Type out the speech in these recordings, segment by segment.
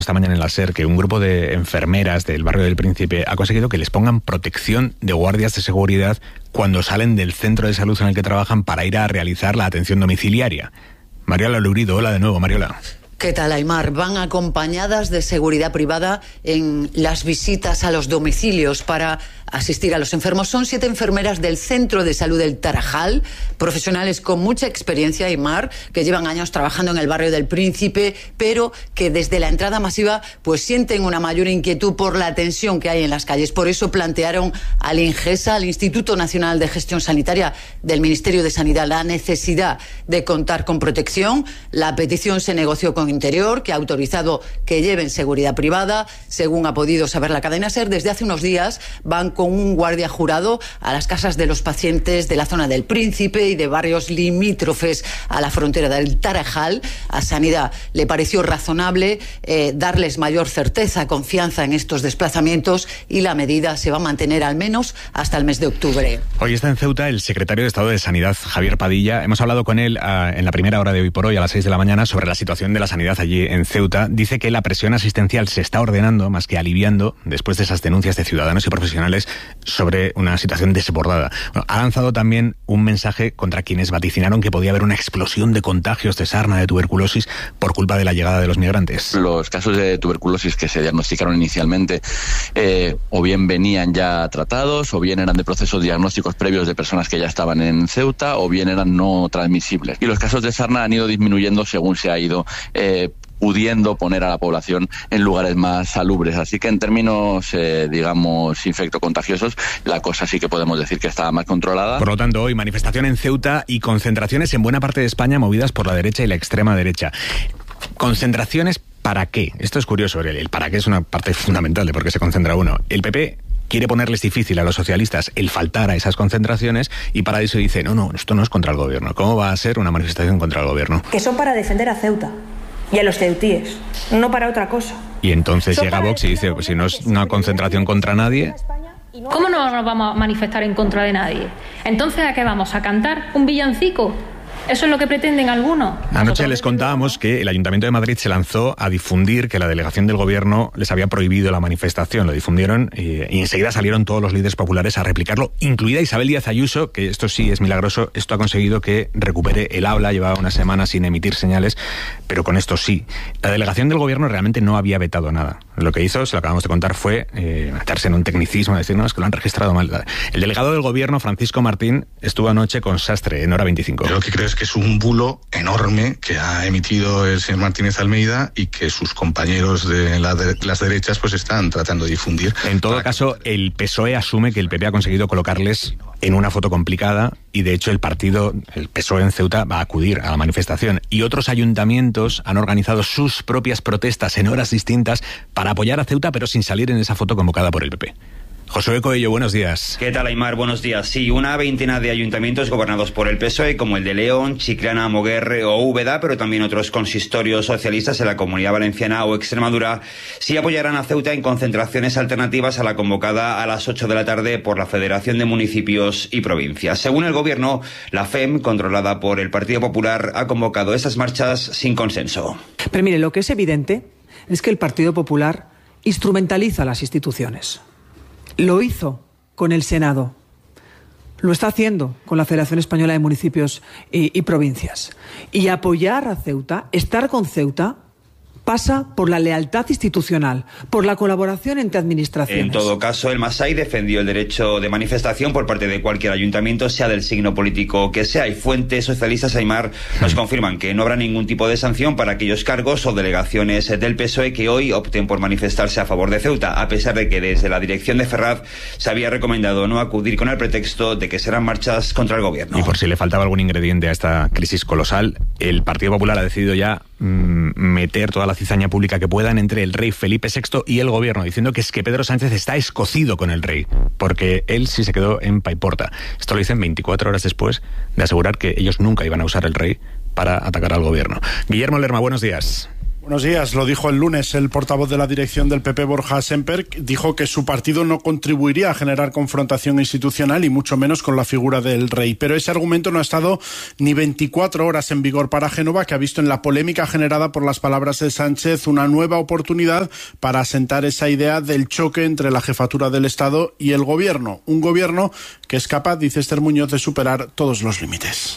Esta mañana en la SER que un grupo de enfermeras del barrio del Príncipe ha conseguido que les pongan protección de guardias de seguridad cuando salen del centro de salud en el que trabajan para ir a realizar la atención domiciliaria. Mariola Lurido, hola de nuevo, Mariola. ¿Qué tal, Aymar? Van acompañadas de seguridad privada en las visitas a los domicilios para asistir a los enfermos. Son 7 enfermeras del Centro de Salud del Tarajal, profesionales con mucha experiencia, Aymar, que llevan años trabajando en el barrio del Príncipe, pero que desde la entrada masiva pues sienten una mayor inquietud por la tensión que hay en las calles. Por eso plantearon al INGESA, al Instituto Nacional de Gestión Sanitaria del Ministerio de Sanidad, la necesidad de contar con protección. La petición se negoció con Interior, que ha autorizado que lleven seguridad privada. Según ha podido saber la cadena SER, desde hace unos días van con un guardia jurado a las casas de los pacientes de la zona del Príncipe y de barrios limítrofes a la frontera del Tarajal. A Sanidad le pareció razonable darles mayor certeza, confianza en estos desplazamientos, y la medida se va a mantener al menos hasta el mes de octubre. Hoy está en Ceuta el secretario de Estado de Sanidad, Javier Padilla. Hemos hablado con él en la primera hora de Hoy por Hoy, a las 6 de la mañana, sobre la situación de la sanidad allí en Ceuta. Dice que la presión asistencial se está ordenando más que aliviando después de esas denuncias de ciudadanos y profesionales sobre una situación desbordada. Bueno, ha lanzado también un mensaje contra quienes vaticinaron que podía haber una explosión de contagios de sarna, de tuberculosis, por culpa de la llegada de los migrantes. Los casos de tuberculosis que se diagnosticaron inicialmente o bien venían ya tratados, o bien eran de procesos diagnósticos previos de personas que ya estaban en Ceuta, o bien eran no transmisibles. Y los casos de sarna han ido disminuyendo según se ha ido pudiendo poner a la población en lugares más salubres. Así que en términos, digamos, infectocontagiosos, la cosa sí que podemos decir que está más controlada. Por lo tanto, hoy manifestación en Ceuta y concentraciones en buena parte de España movidas por la derecha y la extrema derecha. ¿Concentraciones para qué? Esto es curioso, el para qué es una parte fundamental de por qué se concentra uno. El PP quiere ponerles difícil a los socialistas el faltar a esas concentraciones y para eso dice, no, esto no es contra el gobierno. ¿Cómo va a ser una manifestación contra el gobierno? Que son para defender a Ceuta y a los ceutíes, no para otra cosa. Y entonces llega Vox y dice, pues si no es una concentración contra nadie... ¿Cómo no nos vamos a manifestar en contra de nadie? Entonces, ¿a qué vamos? ¿A cantar un villancico? ¿Eso es lo que pretenden algunos? Anoche les contábamos que el Ayuntamiento de Madrid se lanzó a difundir que la delegación del gobierno les había prohibido la manifestación. Lo difundieron y enseguida salieron todos los líderes populares a replicarlo, incluida Isabel Díaz Ayuso, que esto sí es milagroso. Esto ha conseguido que recupere el habla. Llevaba una semana sin emitir señales, pero con esto sí. La delegación del gobierno realmente no había vetado nada. Lo que hizo, se lo acabamos de contar, fue meterse en un tecnicismo, decir, no, es que lo han registrado mal. El delegado del gobierno, Francisco Martín, estuvo anoche con Sastre en Hora 25. Yo lo que creo es que es un bulo enorme que ha emitido el señor Martínez Almeida y que sus compañeros de las derechas pues están tratando de difundir. En todo caso, el PSOE asume que el PP ha conseguido colocarles en una foto complicada y de hecho el PSOE en Ceuta va a acudir a la manifestación y otros ayuntamientos han organizado sus propias protestas en horas distintas para apoyar a Ceuta pero sin salir en esa foto convocada por el PP. Josué Coello, buenos días. ¿Qué tal, Aymar? Buenos días. Sí, una veintena de ayuntamientos gobernados por el PSOE, como el de León, Chiclana, Moguer o Úbeda, pero también otros consistorios socialistas en la Comunidad Valenciana o Extremadura, sí apoyarán a Ceuta en concentraciones alternativas a la convocada a las 8 de la tarde por la Federación de Municipios y Provincias. Según el gobierno, la FEM, controlada por el Partido Popular, ha convocado esas marchas sin consenso. Pero mire, lo que es evidente es que el Partido Popular instrumentaliza las instituciones. Lo hizo con el Senado, lo está haciendo con la Federación Española de Municipios y Provincias. Y apoyar a Ceuta, estar con Ceuta, pasa por la lealtad institucional, por la colaboración entre administraciones. En todo caso, el Masai defendió el derecho de manifestación por parte de cualquier ayuntamiento, sea del signo político que sea, y fuentes socialistas, Aymar, nos confirman que no habrá ningún tipo de sanción para aquellos cargos o delegaciones del PSOE que hoy opten por manifestarse a favor de Ceuta, a pesar de que desde la dirección de Ferraz se había recomendado no acudir con el pretexto de que serán marchas contra el gobierno. Y por si le faltaba algún ingrediente a esta crisis colosal, el Partido Popular ha decidido ya meter toda la cizaña pública que puedan entre el rey Felipe VI y el gobierno, diciendo que es que Pedro Sánchez está escocido con el rey, porque él sí se quedó en Paiporta. Esto lo dicen 24 horas después de asegurar que ellos nunca iban a usar el rey para atacar al gobierno. Guillermo Lerma, buenos días. Buenos días. Lo dijo el lunes el portavoz de la dirección del PP, Borja Semper. Dijo que su partido no contribuiría a generar confrontación institucional y mucho menos con la figura del rey. Pero ese argumento no ha estado ni 24 horas en vigor para Génova, que ha visto en la polémica generada por las palabras de Sánchez una nueva oportunidad para asentar esa idea del choque entre la jefatura del Estado y el gobierno. Un gobierno que es capaz, dice Esther Muñoz, de superar todos los límites.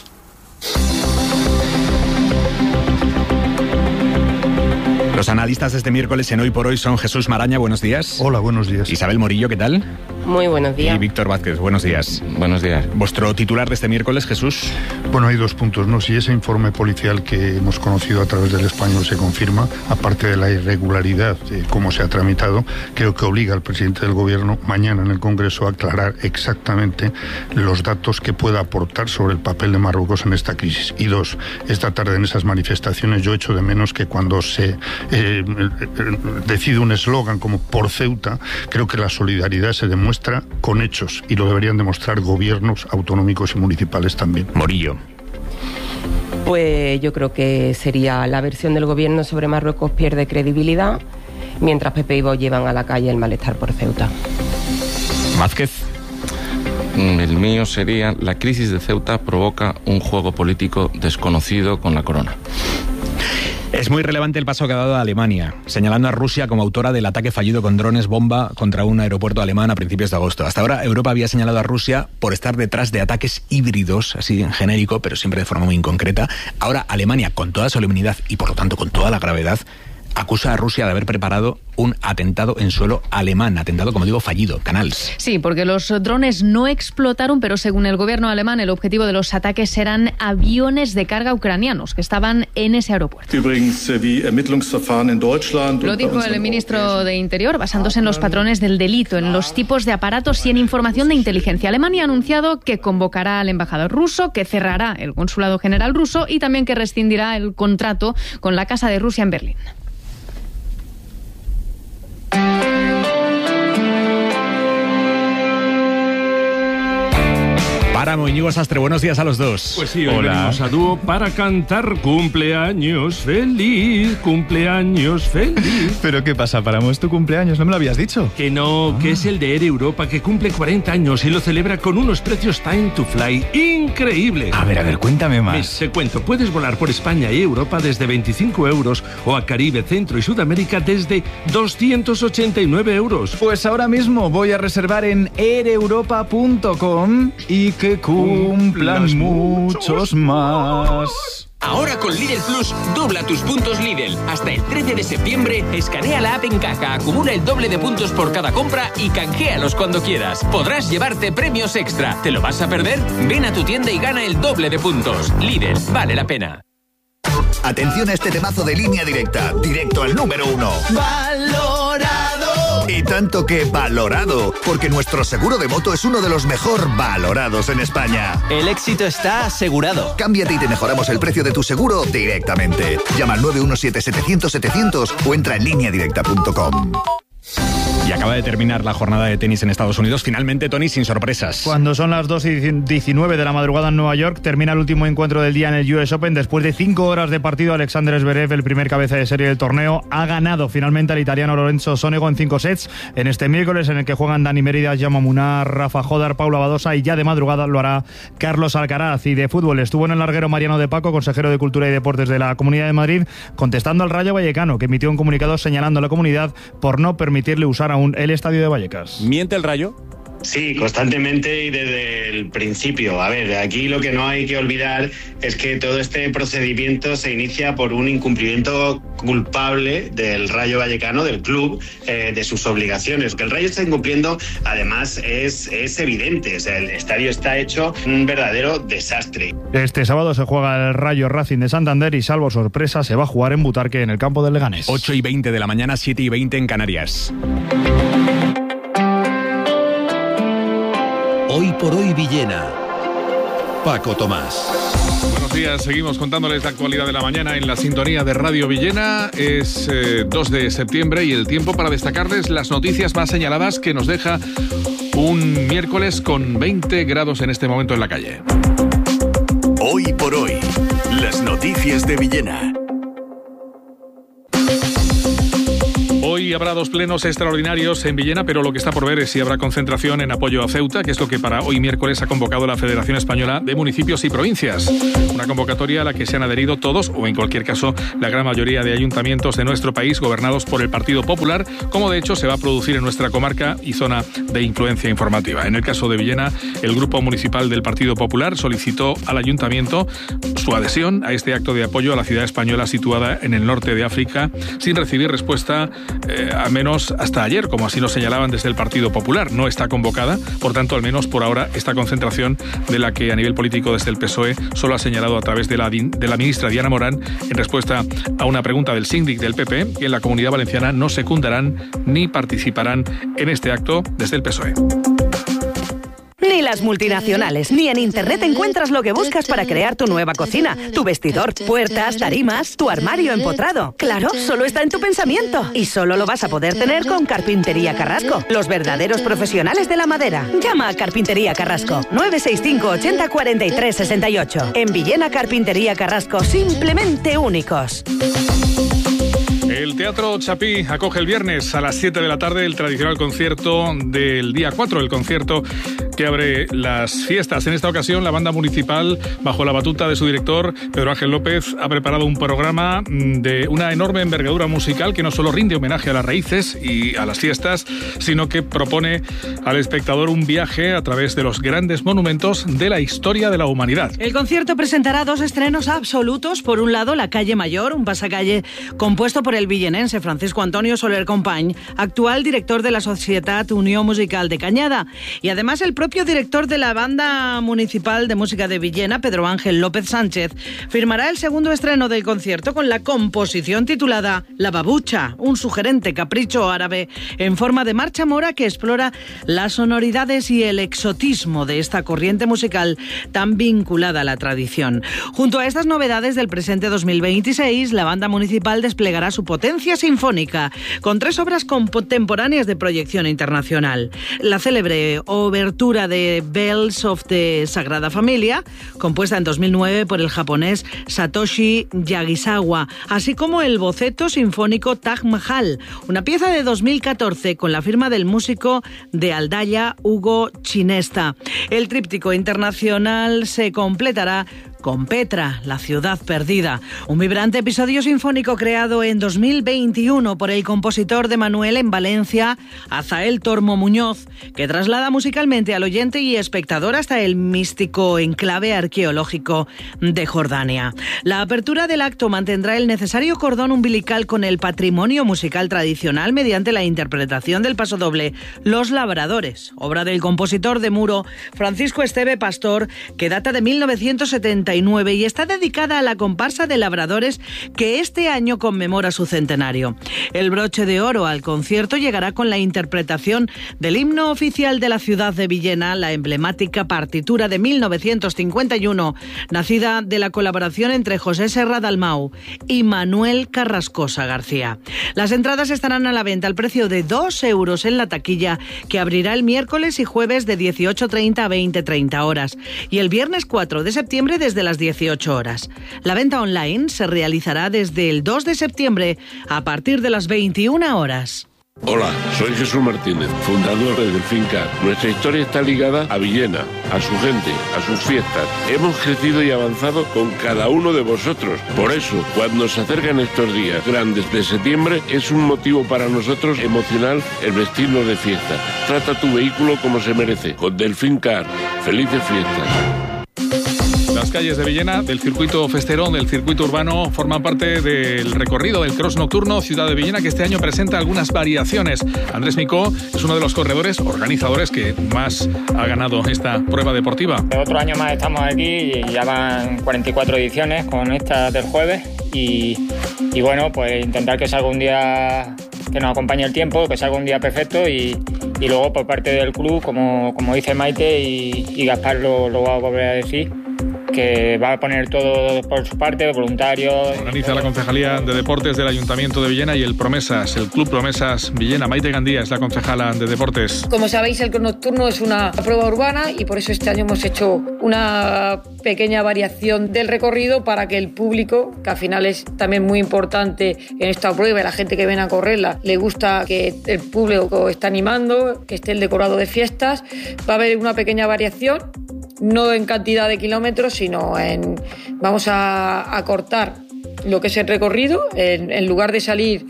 Los analistas de este miércoles en Hoy por Hoy son Jesús Maraña, buenos días. Hola, buenos días. Isabel Morillo, ¿qué tal? Muy buenos días. Y Víctor Vázquez, buenos días. Buenos días. ¿Vuestro titular de este miércoles, Jesús? Bueno, hay 2 puntos, ¿no? Si ese informe policial que hemos conocido a través del Español se confirma, aparte de la irregularidad de cómo se ha tramitado, creo que obliga al presidente del Gobierno mañana en el Congreso a aclarar exactamente los datos que pueda aportar sobre el papel de Marruecos en esta crisis. Y 2, esta tarde en esas manifestaciones yo echo de menos que cuando se decide un eslogan como por Ceuta, creo que la solidaridad se demuestra con hechos y lo deberían demostrar gobiernos autonómicos y municipales también. Morillo. Pues yo creo que sería la versión del gobierno sobre Marruecos pierde credibilidad, mientras PP y Vox llevan a la calle el malestar por Ceuta. Vázquez. El mío sería: la crisis de Ceuta provoca un juego político desconocido con la corona. Es muy relevante el paso que ha dado a Alemania, señalando a Rusia como autora del ataque fallido con drones bomba contra un aeropuerto alemán a principios de agosto. Hasta ahora Europa había señalado a Rusia por estar detrás de ataques híbridos, así en genérico, pero siempre de forma muy inconcreta. Ahora Alemania, con toda solemnidad y por lo tanto con toda la gravedad, acusa a Rusia de haber preparado un atentado en suelo alemán, atentado, como digo, fallido. Canals. Sí, porque los drones no explotaron, pero según el gobierno alemán, el objetivo de los ataques eran aviones de carga ucranianos que estaban en ese aeropuerto. Lo dijo el ministro de Interior, basándose en los patrones del delito, en los tipos de aparatos y en información de inteligencia. Alemania ha anunciado que convocará al embajador ruso, que cerrará el consulado general ruso y también que rescindirá el contrato con la Casa de Rusia en Berlín. Páramo, Íñigo Sastre, buenos días a los dos. Pues sí, hoy venimos a dúo para cantar cumpleaños feliz, cumpleaños feliz. ¿Pero qué pasa, Páramo? ¿Es tu cumpleaños? ¿No me lo habías dicho? Que no, que es el de Air Europa, que cumple 40 años y lo celebra con unos precios time to fly increíbles. A ver, cuéntame más. Te cuento, puedes volar por España y Europa desde 25 euros o a Caribe, Centro y Sudamérica desde 289 euros. Pues ahora mismo voy a reservar en aireuropa.com y que cumplan muchos más. Ahora con Lidl Plus, dobla tus puntos Lidl. Hasta el 13 de septiembre, escanea la app en caja, acumula el doble de puntos por cada compra y canjealos cuando quieras. Podrás llevarte premios extra. ¿Te lo vas a perder? Ven a tu tienda y gana el doble de puntos. Lidl, vale la pena. Atención a este temazo de Línea Directa, directo al número 1. ¡Valorado! Y tanto que valorado, porque nuestro seguro de moto es uno de los mejor valorados en España. El éxito está asegurado. Cámbiate y te mejoramos el precio de tu seguro directamente. Llama al 917-700-700 o entra en lineadirecta.com. Y acaba de terminar la jornada de tenis en Estados Unidos. Finalmente, Tony, sin sorpresas. Cuando son las 2:19 de la madrugada en Nueva York, termina el último encuentro del día en el US Open. Después de 5 horas de partido, Alexander Zverev, el primer cabeza de serie del torneo, ha ganado finalmente al italiano Lorenzo Sonego en 5 sets. En este miércoles, en el que juegan Dani Mérida, Jaume Munar, Rafa Jodar, Paula Badosa, y ya de madrugada lo hará Carlos Alcaraz. Y de fútbol estuvo en el larguero Mariano de Paco, consejero de Cultura y Deportes de la Comunidad de Madrid, contestando al Rayo Vallecano, que emitió un comunicado señalando a la comunidad por no permitirle usar aún el estadio de Vallecas. ¿Miente el Rayo? Sí, constantemente y desde el principio. A ver, aquí lo que no hay que olvidar es que todo este procedimiento se inicia por un incumplimiento culpable del Rayo Vallecano, del club, de sus obligaciones. Que el Rayo está incumpliendo, además, es evidente. O sea, el estadio está hecho un verdadero desastre. Este sábado se juega el Rayo Racing de Santander y, salvo sorpresa, se va a jugar en Butarque, en el campo del Leganés. 8:20 de la mañana, 7:20 en Canarias. Hoy por hoy Villena. Paco Tomás. Buenos días, seguimos contándoles la actualidad de la mañana en la sintonía de Radio Villena. Es 2 de septiembre y el tiempo para destacarles las noticias más señaladas que nos deja un miércoles con 20 grados en este momento en la calle. Hoy por hoy, las noticias de Villena. Hoy habrá 2 plenos extraordinarios en Villena, pero lo que está por ver es si habrá concentración en apoyo a Ceuta, que es lo que para hoy miércoles ha convocado la Federación Española de Municipios y Provincias. Una convocatoria a la que se han adherido todos, o en cualquier caso, la gran mayoría de ayuntamientos de nuestro país gobernados por el Partido Popular, como de hecho se va a producir en nuestra comarca y zona de influencia informativa. En el caso de Villena, el Grupo Municipal del Partido Popular solicitó al ayuntamiento su adhesión a este acto de apoyo a la ciudad española situada en el norte de África, sin recibir respuesta, al menos hasta ayer, como así lo señalaban desde el Partido Popular. No está convocada, por tanto, al menos por ahora, esta concentración de la que a nivel político desde el PSOE solo ha señalado a través de la ministra Diana Morán, en respuesta a una pregunta del síndic del PP, que en la Comunidad Valenciana no secundarán ni participarán en este acto desde el PSOE. Ni las multinacionales, ni en Internet encuentras lo que buscas para crear tu nueva cocina, tu vestidor, puertas, tarimas, tu armario empotrado. Claro, solo está en tu pensamiento. Y solo lo vas a poder tener con Carpintería Carrasco, los verdaderos profesionales de la madera. Llama a Carpintería Carrasco, 965 80 43 68. En Villena, Carpintería Carrasco, simplemente únicos. El Teatro Chapí acoge el viernes a las 7 de la tarde el tradicional concierto del día 4, el concierto que abre las fiestas. En esta ocasión, la banda municipal, bajo la batuta de su director, Pedro Ángel López, ha preparado un programa de una enorme envergadura musical que no solo rinde homenaje a las raíces y a las fiestas, sino que propone al espectador un viaje a través de los grandes monumentos de la historia de la humanidad. El concierto presentará 2 estrenos absolutos. Por un lado, La Calle Mayor, un pasacalle compuesto por el villenense Francisco Antonio Soler Company, actual director de la Societat Unió Musical de Cañada, y además el propio director de la Banda Municipal de Música de Villena, Pedro Ángel López Sánchez, firmará el segundo estreno del concierto con la composición titulada La Babucha, un sugerente capricho árabe en forma de marcha mora que explora las sonoridades y el exotismo de esta corriente musical tan vinculada a la tradición. Junto a estas novedades del presente 2026, la Banda Municipal desplegará su potencia sinfónica con 3 obras contemporáneas de proyección internacional. La célebre obertura de Bells of the Sagrada Familia, compuesta en 2009 por el japonés Satoshi Yagisawa, así como el boceto sinfónico Taj Mahal, una pieza de 2014 con la firma del músico de Aldaya, Hugo Chinesta. El tríptico internacional se completará con Petra, la ciudad perdida, un vibrante episodio sinfónico creado en 2021 por el compositor de Manuel en Valencia, Azael Tormo Muñoz, que traslada musicalmente al oyente y espectador hasta el místico enclave arqueológico de Jordania. La apertura del acto mantendrá el necesario cordón umbilical con el patrimonio musical tradicional mediante la interpretación del pasodoble Los Labradores, obra del compositor de Muro Francisco Esteve Pastor, que data de 1979 y está dedicada a la comparsa de labradores que este año conmemora su centenario. El broche de oro al concierto llegará con la interpretación del himno oficial de la ciudad de Villena, la emblemática partitura de 1951, nacida de la colaboración entre José Serra Dalmau y Manuel Carrascosa García. Las entradas estarán a la venta al precio de 2 euros en la taquilla, que abrirá el miércoles y jueves de 18:30 a 20:30 horas y el viernes 4 de septiembre desde las 18 horas. La venta online se realizará desde el 2 de septiembre a partir de las 21 horas. Hola, soy Jesús Martínez, fundador de Delfincar. Nuestra historia está ligada a Villena, a su gente, a sus fiestas. Hemos crecido y avanzado con cada uno de vosotros. Por eso, cuando se acercan estos días grandes de septiembre, es un motivo para nosotros emocional el vestirnos de fiesta. Trata tu vehículo como se merece. Con Delfincar, felices fiestas. Las calles de Villena, del circuito festerón, del circuito urbano, forman parte del recorrido del cross nocturno Ciudad de Villena, que este año presenta algunas variaciones. Andrés Micó es uno de los corredores, organizadores, que más ha ganado esta prueba deportiva. Otro año más estamos aquí y ya van 44 ediciones con esta del jueves y bueno, pues intentar que salga un día que nos acompañe el tiempo, que salga un día perfecto y luego por parte del club, como dice Maite y Gaspar lo va a volver a decir, que va a poner todo por su parte, voluntarios. Organiza la Concejalía de Deportes del Ayuntamiento de Villena y el Promesas, el Club Promesas Villena. Maite Gandía es la concejala de Deportes. Como sabéis, el nocturno es una prueba urbana y por eso este año hemos hecho una pequeña variación del recorrido para que el público, que al final es también muy importante en esta prueba, la gente que viene a correrla, le gusta que el público esté animando, que esté el decorado de fiestas. Va a haber una pequeña variación, no en cantidad de kilómetros, sino en... Vamos a cortar lo que es el recorrido. En lugar de salir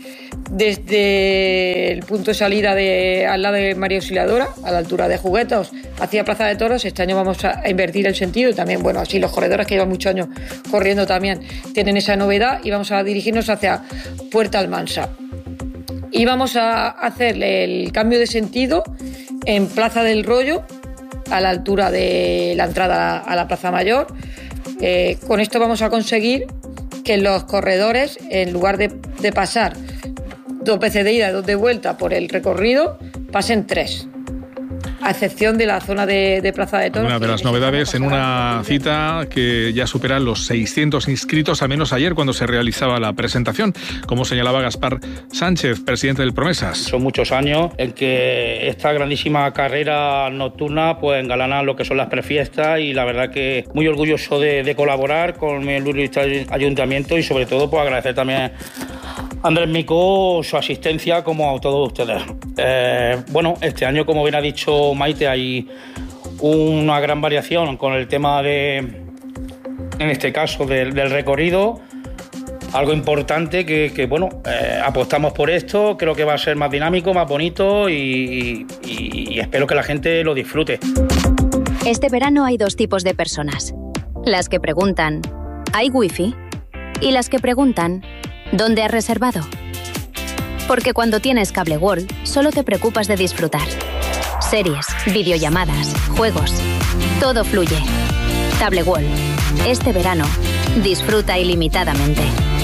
desde el punto de salida al lado de María Auxiliadora, a la altura de Juguetos, hacia Plaza de Toros, este año vamos a invertir el sentido y también, bueno, así los corredores que llevan muchos años corriendo también tienen esa novedad y vamos a dirigirnos hacia Puerta Almansa. Y vamos a hacer el cambio de sentido en Plaza del Rollo, a la altura de la entrada a la Plaza Mayor. Con esto vamos a conseguir que los corredores, en lugar de pasar 2 veces de ida y 2 de vuelta por el recorrido, pasen 3. A excepción de la zona de Plaza de Toros. Una de las novedades en una cita que ya supera los 600 inscritos, al menos ayer cuando se realizaba la presentación, como señalaba Gaspar Sánchez, presidente del Promesas. Son muchos años en que esta grandísima carrera nocturna pues engalana lo que son las prefiestas y la verdad que muy orgulloso de colaborar con el Ayuntamiento y sobre todo pues agradecer también a Andrés Micó su asistencia como a todos ustedes. Bueno, este año, como bien ha dicho Maite, hay una gran variación con el tema en este caso, del recorrido. Algo importante que apostamos por esto. Creo que va a ser más dinámico, más bonito y espero que la gente lo disfrute. Este verano hay 2 tipos de personas. Las que preguntan, ¿hay wifi? Y las que preguntan, ¿dónde has reservado? Porque cuando tienes Cable World, solo te preocupas de disfrutar. Series, videollamadas, juegos. Todo fluye. Cable World. Este verano, disfruta ilimitadamente.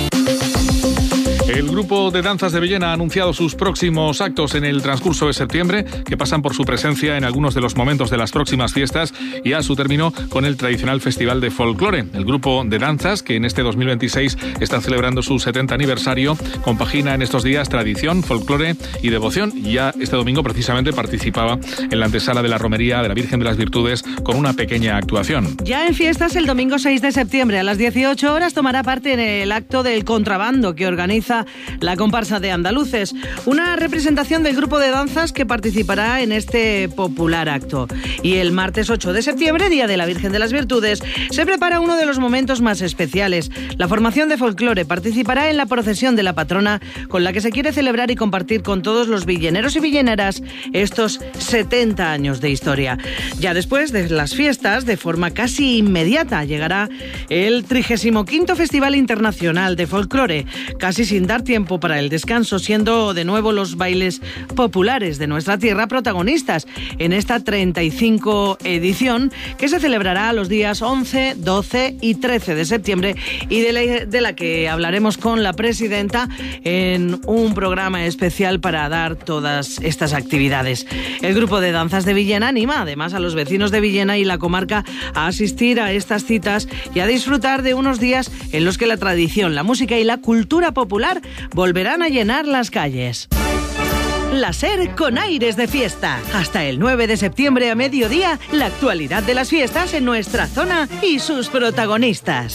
El grupo de danzas de Villena ha anunciado sus próximos actos en el transcurso de septiembre, que pasan por su presencia en algunos de los momentos de las próximas fiestas y a su término con el tradicional Festival de Folclore. El grupo de danzas, que en este 2026 está celebrando su 70 aniversario, compagina en estos días tradición, folclore y devoción. Y ya este domingo precisamente participaba en la antesala de la Romería de la Virgen de las Virtudes con una pequeña actuación. Ya en fiestas, el domingo 6 de septiembre a las 18 horas tomará parte en el acto del contrabando que organiza la comparsa de andaluces, una representación del grupo de danzas que participará en este popular acto. Y el martes 8 de septiembre, Día de la Virgen de las Virtudes, se prepara uno de los momentos más especiales. La formación de folclore participará en la procesión de la patrona, con la que se quiere celebrar y compartir con todos los villeneros y villeneras estos 70 años de historia. Ya después de las fiestas, de forma casi inmediata, llegará el 35º Festival Internacional de Folclore, casi sin dar tiempo para el descanso, siendo de nuevo los bailes populares de nuestra tierra protagonistas en esta 35 edición, que se celebrará los días 11, 12 y 13 de septiembre y de la que hablaremos con la presidenta en un programa especial para dar todas estas actividades. El grupo de danzas de Villena anima además a los vecinos de Villena y la comarca a asistir a estas citas y a disfrutar de unos días en los que la tradición, la música y la cultura popular volverán a llenar las calles. La SER con aires de fiesta. Hasta el 9 de septiembre a mediodía, la actualidad de las fiestas en nuestra zona y sus protagonistas.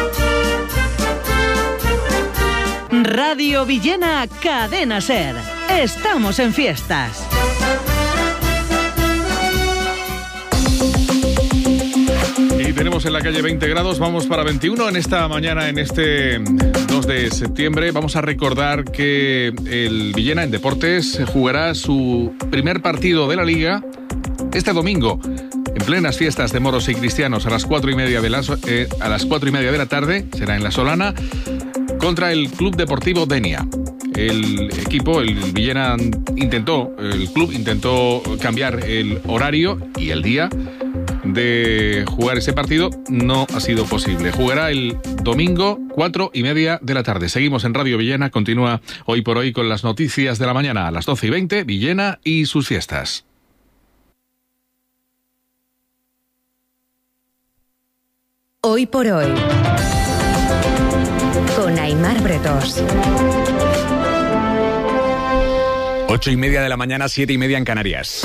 Radio Villena, Cadena SER. Estamos en fiestas. Y tenemos en la calle 20 grados, vamos para 21 en esta mañana, en este 2 de septiembre. Vamos a recordar que el Villena en Deportes jugará su primer partido de la Liga este domingo, en plenas fiestas de moros y cristianos, a las 4:30 de la tarde, será en La Solana, contra el Club Deportivo Denia. El equipo, el Villena el club intentó cambiar el horario y el día de jugar ese partido, no ha sido posible. Jugará el domingo 4:30 de la tarde. Seguimos en Radio Villena, continúa Hoy por Hoy con las noticias de la mañana a las 12:20, Villena y sus fiestas. Hoy por hoy, con Aimar Bretos. 8:30 de la mañana, 7:30 en Canarias.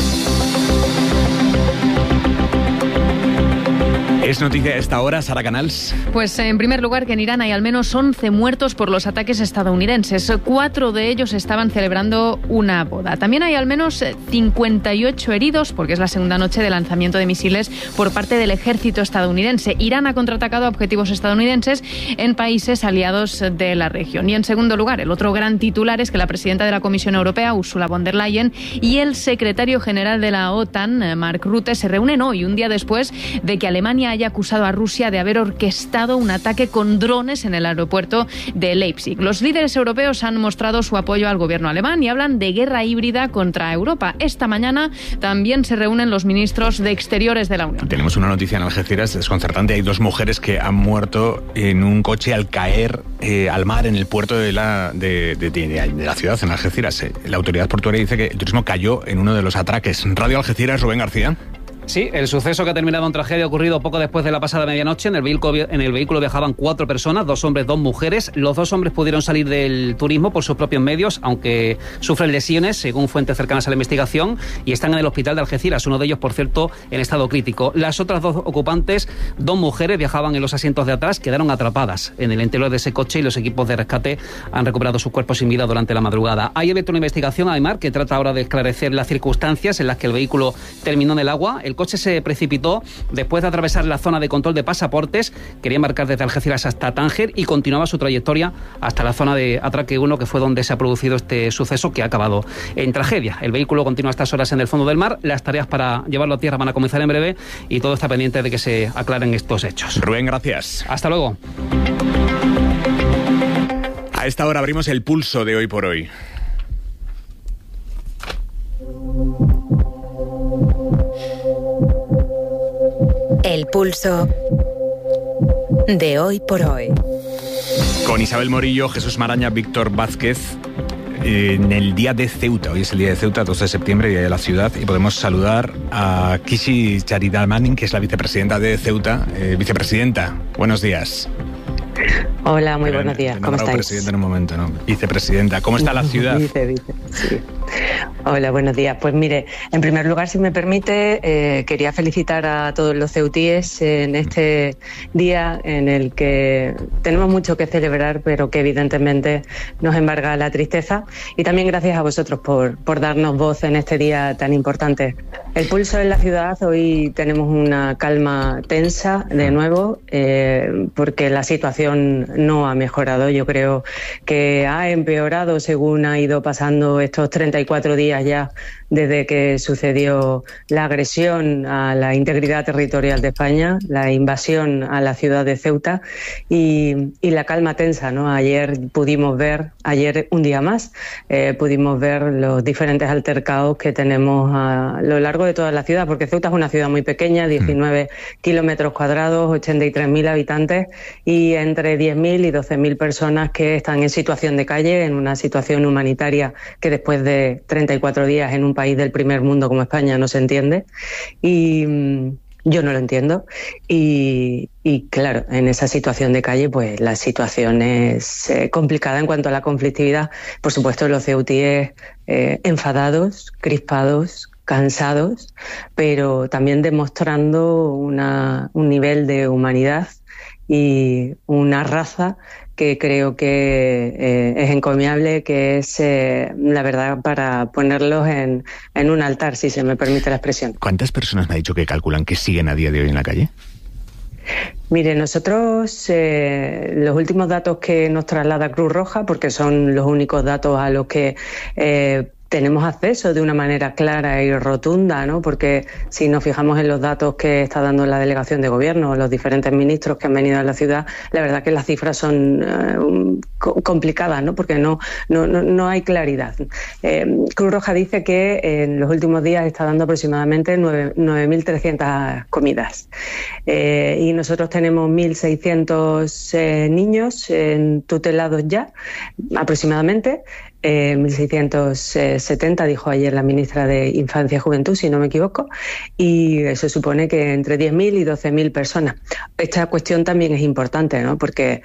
¿Es noticia a esta hora, Sara Canals? Pues en primer lugar que en Irán hay al menos 11 muertos por los ataques estadounidenses. 4 de ellos estaban celebrando una boda. También hay al menos 58 heridos, porque es la segunda noche de lanzamiento de misiles por parte del ejército estadounidense. Irán ha contraatacado a objetivos estadounidenses en países aliados de la región. Y en segundo lugar, el otro gran titular es que la presidenta de la Comisión Europea, Ursula von der Leyen, y el secretario general de la OTAN, Mark Rutte, se reúnen hoy, un día después de que Alemania haya acusado a Rusia de haber orquestado un ataque con drones en el aeropuerto de Leipzig. Los líderes europeos han mostrado su apoyo al gobierno alemán y hablan de guerra híbrida contra Europa. Esta mañana también se reúnen los ministros de Exteriores de la Unión. Tenemos una noticia en Algeciras desconcertante. Hay 2 mujeres que han muerto en un coche al caer al mar en el puerto de la ciudad, en Algeciras. La autoridad portuaria dice que el turismo cayó en uno de los atraques. Radio Algeciras, Rubén García. Sí, el suceso que ha terminado en tragedia ha ocurrido poco después de la pasada medianoche. En el vehículo viajaban 4 personas, 2 hombres, 2 mujeres. Los 2 hombres pudieron salir del turismo por sus propios medios, aunque sufren lesiones, según fuentes cercanas a la investigación, y están en el hospital de Algeciras, uno de ellos, por cierto, en estado crítico. Las otras 2 ocupantes, 2 mujeres, viajaban en los asientos de atrás, quedaron atrapadas en el interior de ese coche y los equipos de rescate han recuperado sus cuerpos sin vida durante la madrugada. Hay abierto una investigación, Aimar, que trata ahora de esclarecer las circunstancias en las que el vehículo terminó en el agua. El coche se precipitó después de atravesar la zona de control de pasaportes, quería embarcar desde Algeciras hasta Tánger y continuaba su trayectoria hasta la zona de Atraque 1, que fue donde se ha producido este suceso que ha acabado en tragedia. El vehículo continúa a estas horas en el fondo del mar, las tareas para llevarlo a tierra van a comenzar en breve y todo está pendiente de que se aclaren estos hechos. Rubén, gracias. Hasta luego. A esta hora abrimos el pulso de Hoy por Hoy. El pulso de Hoy por Hoy. Con Isabel Morillo, Jesús Maraña, Víctor Vázquez, en el día de Ceuta. Hoy es el día de Ceuta, 2 de septiembre, día de la ciudad, y podemos saludar a Kishi Charidamanin, que es la vicepresidenta de Ceuta. Vicepresidenta, buenos días. Hola, muy buenos días. ¿Cómo estáis? Presidenta en un momento, ¿no? Vicepresidenta, ¿cómo está la ciudad? Vice, sí. Hola, buenos días. Pues mire, en primer lugar, si me permite, quería felicitar a todos los ceutíes en este día en el que tenemos mucho que celebrar, pero que evidentemente nos embarga la tristeza. Y también gracias a vosotros por darnos voz en este día tan importante. El pulso en la ciudad, hoy tenemos una calma tensa de nuevo, porque la situación no ha mejorado. Yo creo que ha empeorado según ha ido pasando estos 34 días ya desde que sucedió la agresión a la integridad territorial de España, la invasión a la ciudad de Ceuta y la calma tensa, ¿no? Ayer un día más, pudimos ver los diferentes altercados que tenemos a lo largo de toda la ciudad, porque Ceuta es una ciudad muy pequeña, 19 kilómetros cuadrados, 83.000 habitantes y entre 10.000 y 12.000 personas que están en situación de calle, en una situación humanitaria que después de 34 días en un país del primer mundo como España no se entiende, y yo no lo entiendo, y claro, en esa situación de calle pues la situación es complicada en cuanto a la conflictividad. Por supuesto, los ceutíes enfadados, crispados, cansados, pero también demostrando un nivel de humanidad y una raza que creo que es encomiable, que es, la verdad, para ponerlos en un altar, si se me permite la expresión. ¿Cuántas personas me ha dicho que calculan que siguen a día de hoy en la calle? Mire, nosotros los últimos datos que nos traslada Cruz Roja, porque son los únicos datos a los que tenemos acceso de una manera clara y rotunda, ¿no? Porque si nos fijamos en los datos que está dando la delegación de gobierno, los diferentes ministros que han venido a la ciudad, la verdad que las cifras son complicadas, ¿no? Porque no hay claridad. Cruz Roja dice que en los últimos días está dando aproximadamente 9.300 comidas. Y nosotros tenemos 1.600 niños tutelados ya, aproximadamente. 1.670, dijo ayer la ministra de Infancia y Juventud, si no me equivoco, y eso supone que entre 10.000 y 12.000 personas. Esta cuestión también es importante, ¿no? Porque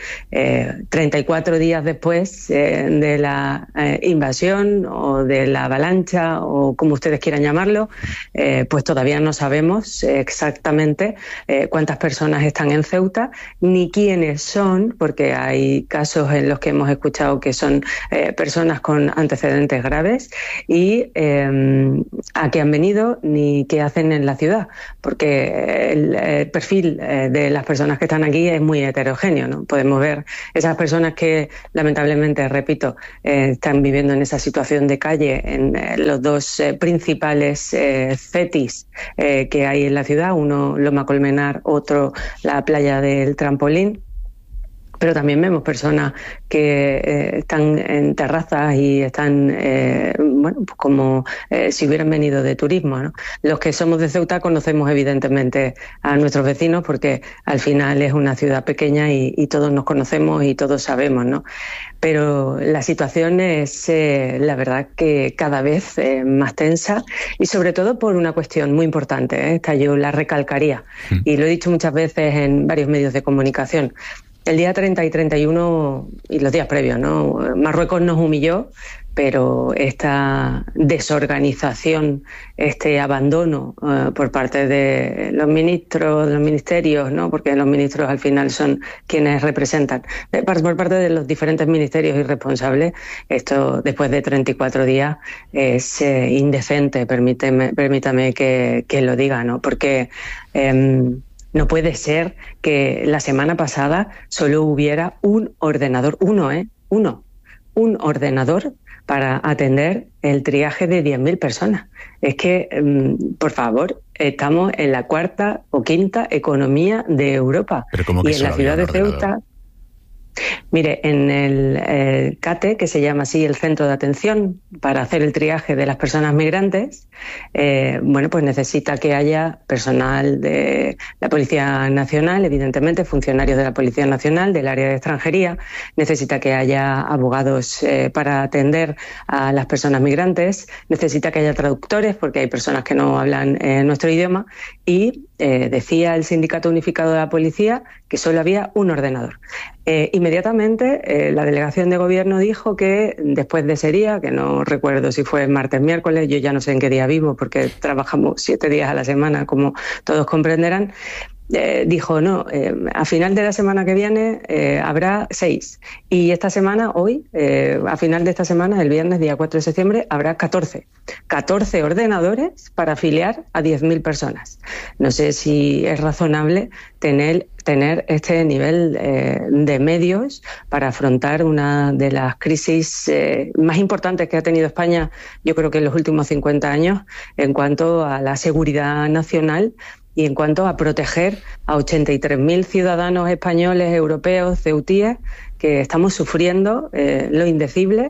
34 días después de la invasión o de la avalancha o como ustedes quieran llamarlo, pues todavía no sabemos exactamente cuántas personas están en Ceuta ni quiénes son, porque hay casos en los que hemos escuchado que son personas con antecedentes graves y a qué han venido ni qué hacen en la ciudad, porque el perfil de las personas que están aquí es muy heterogéneo, ¿no? Podemos ver esas personas que lamentablemente, repito, están viviendo en esa situación de calle en los dos principales CETIs que hay en la ciudad, uno Loma Colmenar, otro la playa del Trampolín. Pero también vemos personas que están en terrazas y están, pues como si hubieran venido de turismo, ¿no? Los que somos de Ceuta conocemos evidentemente a nuestros vecinos porque al final es una ciudad pequeña y todos nos conocemos y todos sabemos, ¿no? Pero la situación es, la verdad, que cada vez más tensa y sobre todo por una cuestión muy importante, esta yo la recalcaría y lo he dicho muchas veces en varios medios de comunicación. El día 30 y 31 y los días previos, ¿no? Marruecos nos humilló, pero esta desorganización, este abandono por parte de los ministros, de los ministerios, ¿no? Porque los ministros al final son quienes representan, por parte de los diferentes ministerios irresponsables, esto después de 34 días es indecente, permítame que lo diga, ¿no? Porque no puede ser que la semana pasada solo hubiera un ordenador, un ordenador para atender el triaje de 10.000 personas. Es que, por favor, estamos en la cuarta o quinta economía de Europa. Pero ¿cómo que y en la ciudad de Ceuta... Mire, en el CATE, que se llama así el Centro de Atención para hacer el triaje de las personas migrantes, pues necesita que haya personal de la Policía Nacional, evidentemente, funcionarios de la Policía Nacional, del área de extranjería, necesita que haya abogados para atender a las personas migrantes, necesita que haya traductores, porque hay personas que no hablan nuestro idioma, y decía el Sindicato Unificado de la Policía que solo había un ordenador. Inmediatamente la delegación de gobierno dijo que después de ese día, que no recuerdo si fue martes, miércoles, yo ya no sé en qué día vivo porque trabajamos 7 días a la semana, como todos comprenderán, dijo no, a final de la semana que viene habrá 6 y esta semana, hoy, a final de esta semana, el viernes día 4 de septiembre, habrá 14 ordenadores para afiliar a 10.000 personas. No sé si es razonable tener este nivel de medios para afrontar una de las crisis más importantes que ha tenido España, yo creo que en los últimos 50 años, en cuanto a la seguridad nacional y en cuanto a proteger a 83.000 ciudadanos españoles, europeos, ceutíes, que estamos sufriendo lo indecible,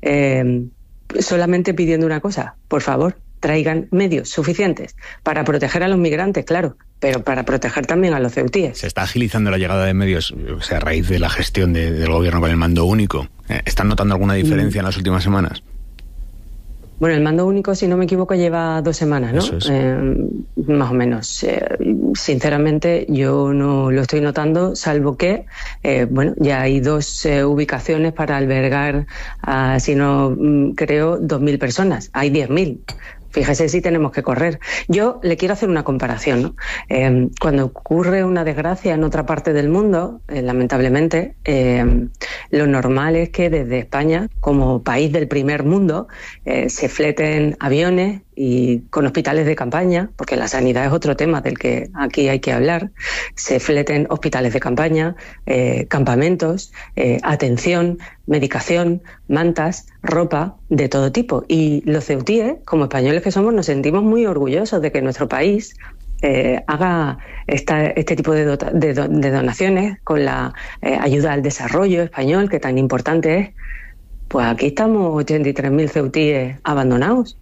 solamente pidiendo una cosa: por favor, traigan medios suficientes para proteger a los migrantes, claro, pero para proteger también a los ceutíes. Se está agilizando la llegada de medios, o sea, a raíz de la gestión del gobierno con el mando único. ¿Están notando alguna diferencia en las últimas semanas? Bueno, el mando único, si no me equivoco, lleva 2 semanas, ¿no? Eso es. Más o menos. Sinceramente, yo no lo estoy notando, salvo que, ya hay 2 ubicaciones para albergar a, si no creo, 2.000 personas. Hay 10.000. Fíjese si tenemos que correr. Yo le quiero hacer una comparación, ¿no? Cuando ocurre una desgracia en otra parte del mundo, lamentablemente, lo normal es que desde España, como país del primer mundo, se fleten aviones y con hospitales de campaña, porque la sanidad es otro tema del que aquí hay que hablar, se fleten hospitales de campaña, campamentos, atención, medicación, mantas, ropa de todo tipo. Y los ceutíes, como españoles que somos, nos sentimos muy orgullosos de que nuestro país haga este tipo de donaciones con la ayuda al desarrollo español, que tan importante es. Pues aquí estamos 83.000 ceutíes abandonados.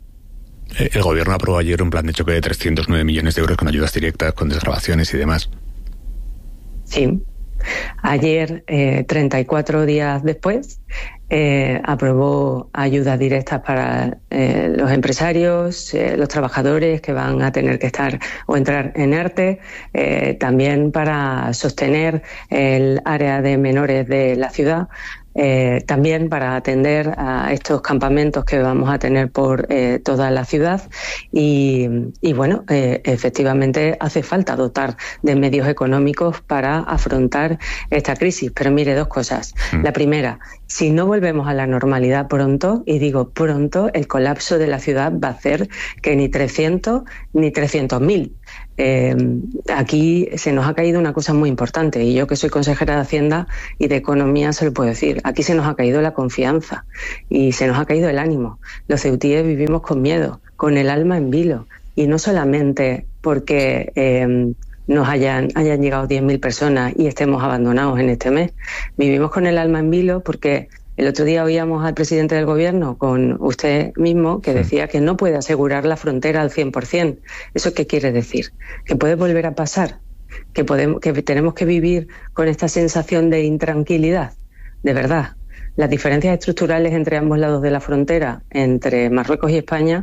El gobierno aprobó ayer un plan de choque de 309 millones de euros con ayudas directas, con desgravaciones y demás. Sí, Ayer, 34 días después, aprobó ayudas directas para los empresarios, los trabajadores que van a tener que estar o entrar en ERTE, también para sostener el área de menores de la ciudad. También para atender a estos campamentos que vamos a tener por toda la ciudad y bueno, efectivamente hace falta dotar de medios económicos para afrontar esta crisis. Pero mire, dos cosas. La primera, si no volvemos a la normalidad pronto, y digo pronto, el colapso de la ciudad va a hacer que ni 300 ni 300.000. Aquí se nos ha caído una cosa muy importante, y yo que soy consejera de Hacienda y de Economía se lo puedo decir. Aquí se nos ha caído la confianza y se nos ha caído el ánimo. Los ceutíes vivimos con miedo, con el alma en vilo, y no solamente porque nos hayan llegado 10.000 personas y estemos abandonados en este mes. Vivimos con el alma en vilo porque el otro día oíamos al presidente del gobierno, con usted mismo, que decía que no puede asegurar la frontera al 100%. ¿Eso qué quiere decir? ¿Que puede volver a pasar? ¿Que tenemos que vivir con esta sensación de intranquilidad? De verdad. Las diferencias estructurales entre ambos lados de la frontera, entre Marruecos y España,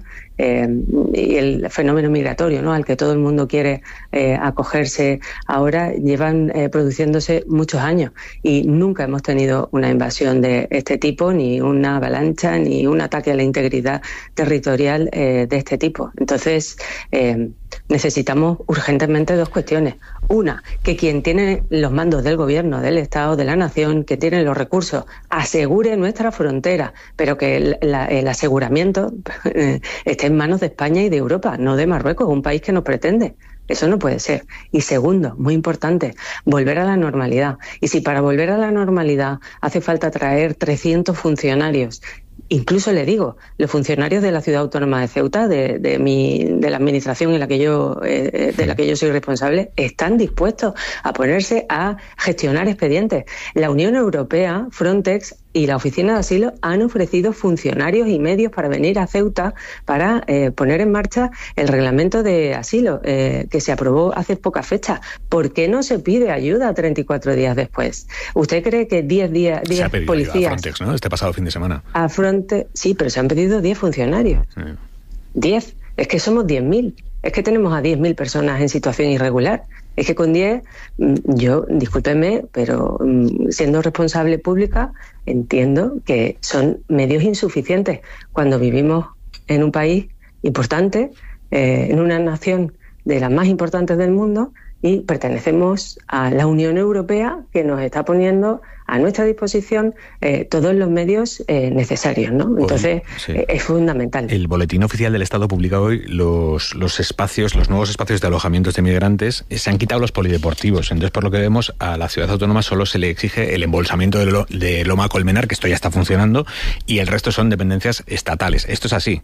y el fenómeno migratorio, ¿no?, al que todo el mundo quiere acogerse ahora, llevan produciéndose muchos años y nunca hemos tenido una invasión de este tipo, ni una avalancha, ni un ataque a la integridad territorial de este tipo. Entonces, necesitamos urgentemente dos cuestiones. Una, que quien tiene los mandos del gobierno, del Estado, de la nación, que tiene los recursos, asegure nuestra frontera, pero que el aseguramiento esté en manos de España y de Europa, no de Marruecos, un país que nos pretende. Eso no puede ser. Y segundo, muy importante, volver a la normalidad. Y si para volver a la normalidad hace falta traer 300 funcionarios, incluso le digo, los funcionarios de la Ciudad Autónoma de Ceuta, de la administración de la que yo soy responsable, están dispuestos a ponerse a gestionar expedientes. La Unión Europea, Frontex y la Oficina de Asilo han ofrecido funcionarios y medios para venir a Ceuta para poner en marcha el reglamento de asilo que se aprobó hace poca fecha. ¿Por qué no se pide ayuda 34 días después? ¿Usted cree que 10 policías... A Frontex, ¿no?, este pasado fin de semana. A Frontex, sí, pero se han pedido 10 funcionarios. Sí. 10. Es que somos 10.000. Es que tenemos a 10.000 personas en situación irregular. Es que con 10, yo, discúlpeme, pero siendo responsable pública, entiendo que son medios insuficientes cuando vivimos en un país importante, en una nación de las más importantes del mundo, y pertenecemos a la Unión Europea, que nos está poniendo a nuestra disposición todos los medios necesarios, ¿no? Entonces, sí, es fundamental. El Boletín Oficial del Estado publica hoy los nuevos espacios de alojamientos de migrantes. Se han quitado los polideportivos. Entonces, por lo que vemos, a la ciudad autónoma solo se le exige el embolsamiento de Loma Colmenar, que esto ya está funcionando, y el resto son dependencias estatales. ¿Esto es así?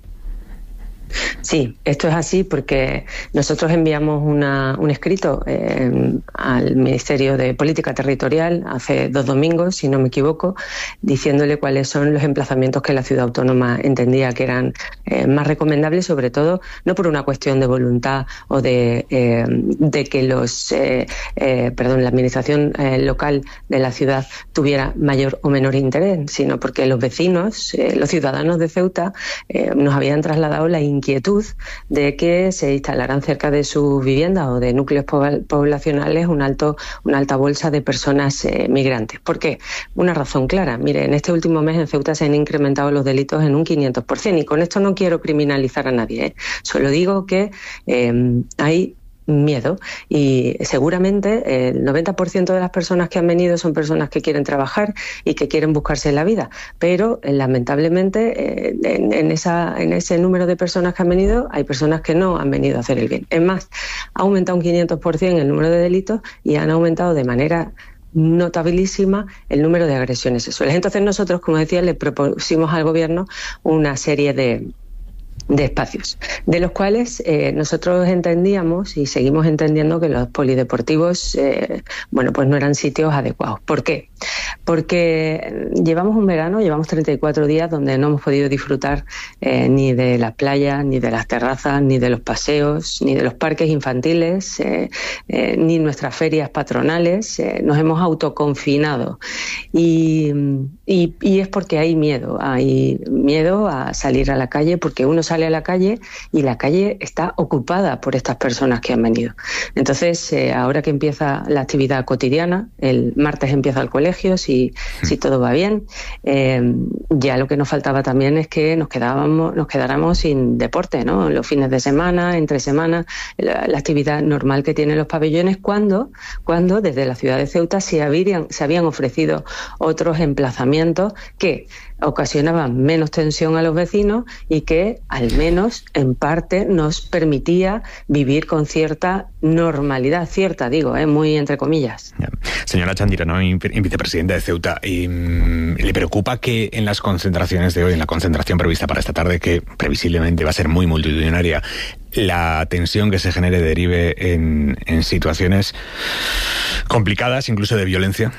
Sí, esto es así porque nosotros enviamos un escrito al Ministerio de Política Territorial hace 2 domingos, si no me equivoco, diciéndole cuáles son los emplazamientos que la ciudad autónoma entendía que eran más recomendables, sobre todo no por una cuestión de voluntad o de que la administración local de la ciudad tuviera mayor o menor interés, sino porque los vecinos, los ciudadanos de Ceuta, nos habían trasladado la inquietud de que se instalaran cerca de sus viviendas o de núcleos poblacionales una alta bolsa de personas migrantes. ¿Por qué? Una razón clara. Mire, en este último mes en Ceuta se han incrementado los delitos en un 500%, y con esto no quiero criminalizar a nadie, solo digo que hay miedo, y seguramente el 90% de las personas que han venido son personas que quieren trabajar y que quieren buscarse la vida, pero lamentablemente en ese número de personas que han venido hay personas que no han venido a hacer el bien. Es más, ha aumentado un 500% el número de delitos y han aumentado de manera notabilísima el número de agresiones sexuales. Entonces nosotros, como decía, le propusimos al gobierno una serie de espacios, de los cuales nosotros entendíamos y seguimos entendiendo que los polideportivos pues no eran sitios adecuados. ¿Por qué? Porque llevamos un verano, llevamos 34 días donde no hemos podido disfrutar ni de las playas, ni de las terrazas, ni de los paseos, ni de los parques infantiles, ni nuestras ferias patronales. Nos hemos autoconfinado y es porque hay miedo a salir a la calle, porque uno sale a la calle y la calle está ocupada por estas personas que han venido. Entonces, ahora que empieza la actividad cotidiana, el martes empieza el colegio, si todo va bien, ya lo que nos faltaba también es que nos quedáramos sin deporte, ¿no? Los fines de semana, entre semana, la actividad normal que tienen los pabellones, cuando desde la ciudad de Ceuta se habían ofrecido otros emplazamientos que ocasionaban menos tensión a los vecinos y que al menos en parte nos permitía vivir con cierta normalidad, muy entre comillas. Señora Chandiranami, vicepresidenta de Ceuta, ¿le preocupa que en las concentraciones de hoy, en la concentración prevista para esta tarde, que previsiblemente va a ser muy multitudinaria, la tensión que se genere derive en situaciones complicadas, incluso de violencia?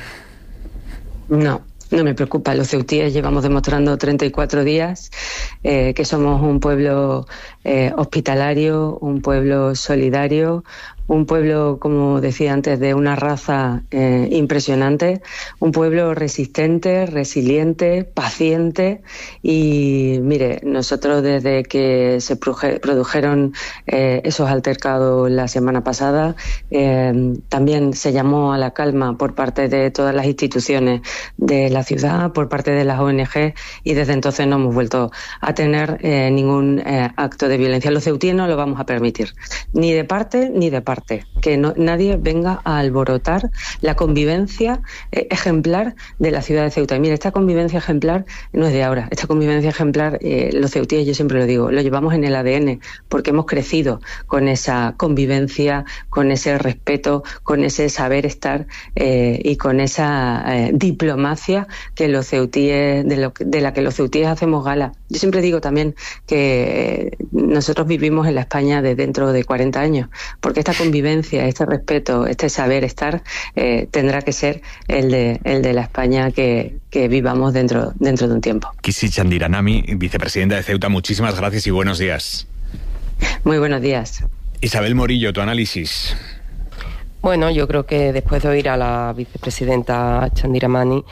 No me preocupa. Los ceutíes llevamos demostrando 34 días que somos un pueblo hospitalario, un pueblo solidario, un pueblo, como decía antes, de una raza impresionante, un pueblo resistente, resiliente, paciente. Y mire, nosotros desde que se produjeron esos altercados la semana pasada, también se llamó a la calma por parte de todas las instituciones de la ciudad, por parte de las ONG, y desde entonces no hemos vuelto a tener ningún acto de violencia. Los ceutíes no lo vamos a permitir, ni de parte ni de parte. Que nadie venga a alborotar la convivencia ejemplar de la ciudad de Ceuta. Y mire, esta convivencia ejemplar no es de ahora. Esta convivencia ejemplar, los ceutíes, yo siempre lo digo, lo llevamos en el ADN, porque hemos crecido con esa convivencia, con ese respeto, con ese saber estar y con esa diplomacia que los ceutíes, de la que los ceutíes hacemos gala. Yo siempre digo también que nosotros vivimos en la España de dentro de 40 años, porque esta convivencia, este respeto, este saber estar tendrá que ser el de la España que vivamos dentro de un tiempo. Kisi Chandiranami, vicepresidenta de Ceuta, muchísimas gracias y buenos días. Muy buenos días. Isabel Morillo, tu análisis. Bueno, yo creo que después de oír a la vicepresidenta Chandiranami,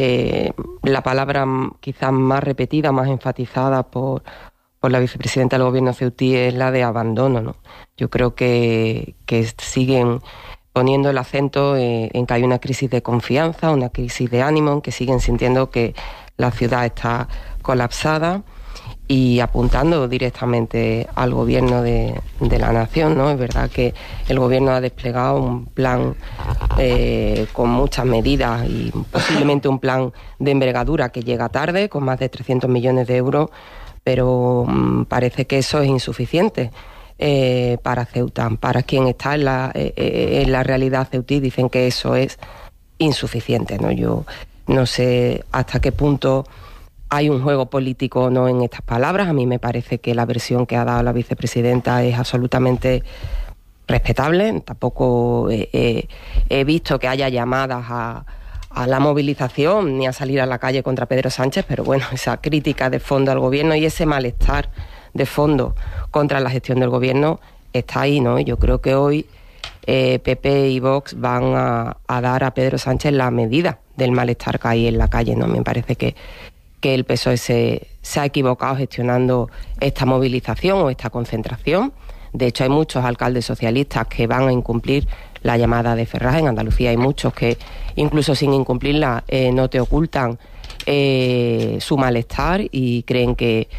la palabra quizás más repetida, más enfatizada por la vicepresidenta del gobierno ceutí es la de abandono, ¿no? Yo creo que siguen poniendo el acento en que hay una crisis de confianza, una crisis de ánimo, en que siguen sintiendo que la ciudad está colapsada y apuntando directamente al gobierno de la nación, ¿no? Es verdad que el gobierno ha desplegado un plan con muchas medidas y posiblemente un plan de envergadura que llega tarde, con más de 300 millones de euros, pero parece que eso es insuficiente para Ceuta. Para quien está en la realidad ceutí dicen que eso es insuficiente, ¿no? Yo no sé hasta qué punto hay un juego político o no en estas palabras. A mí me parece que la versión que ha dado la vicepresidenta es absolutamente respetable. Tampoco he visto que haya llamadas a la movilización ni a salir a la calle contra Pedro Sánchez, pero bueno, esa crítica de fondo al gobierno y ese malestar de fondo contra la gestión del gobierno está ahí, ¿no? Yo creo que hoy PP y Vox van a dar a Pedro Sánchez la medida del malestar que hay en la calle, ¿no? Me parece que el PSOE se ha equivocado gestionando esta movilización o esta concentración. De hecho, hay muchos alcaldes socialistas que van a incumplir la llamada de Ferraz. En Andalucía hay muchos que, incluso sin incumplirla, no te ocultan su malestar y creen que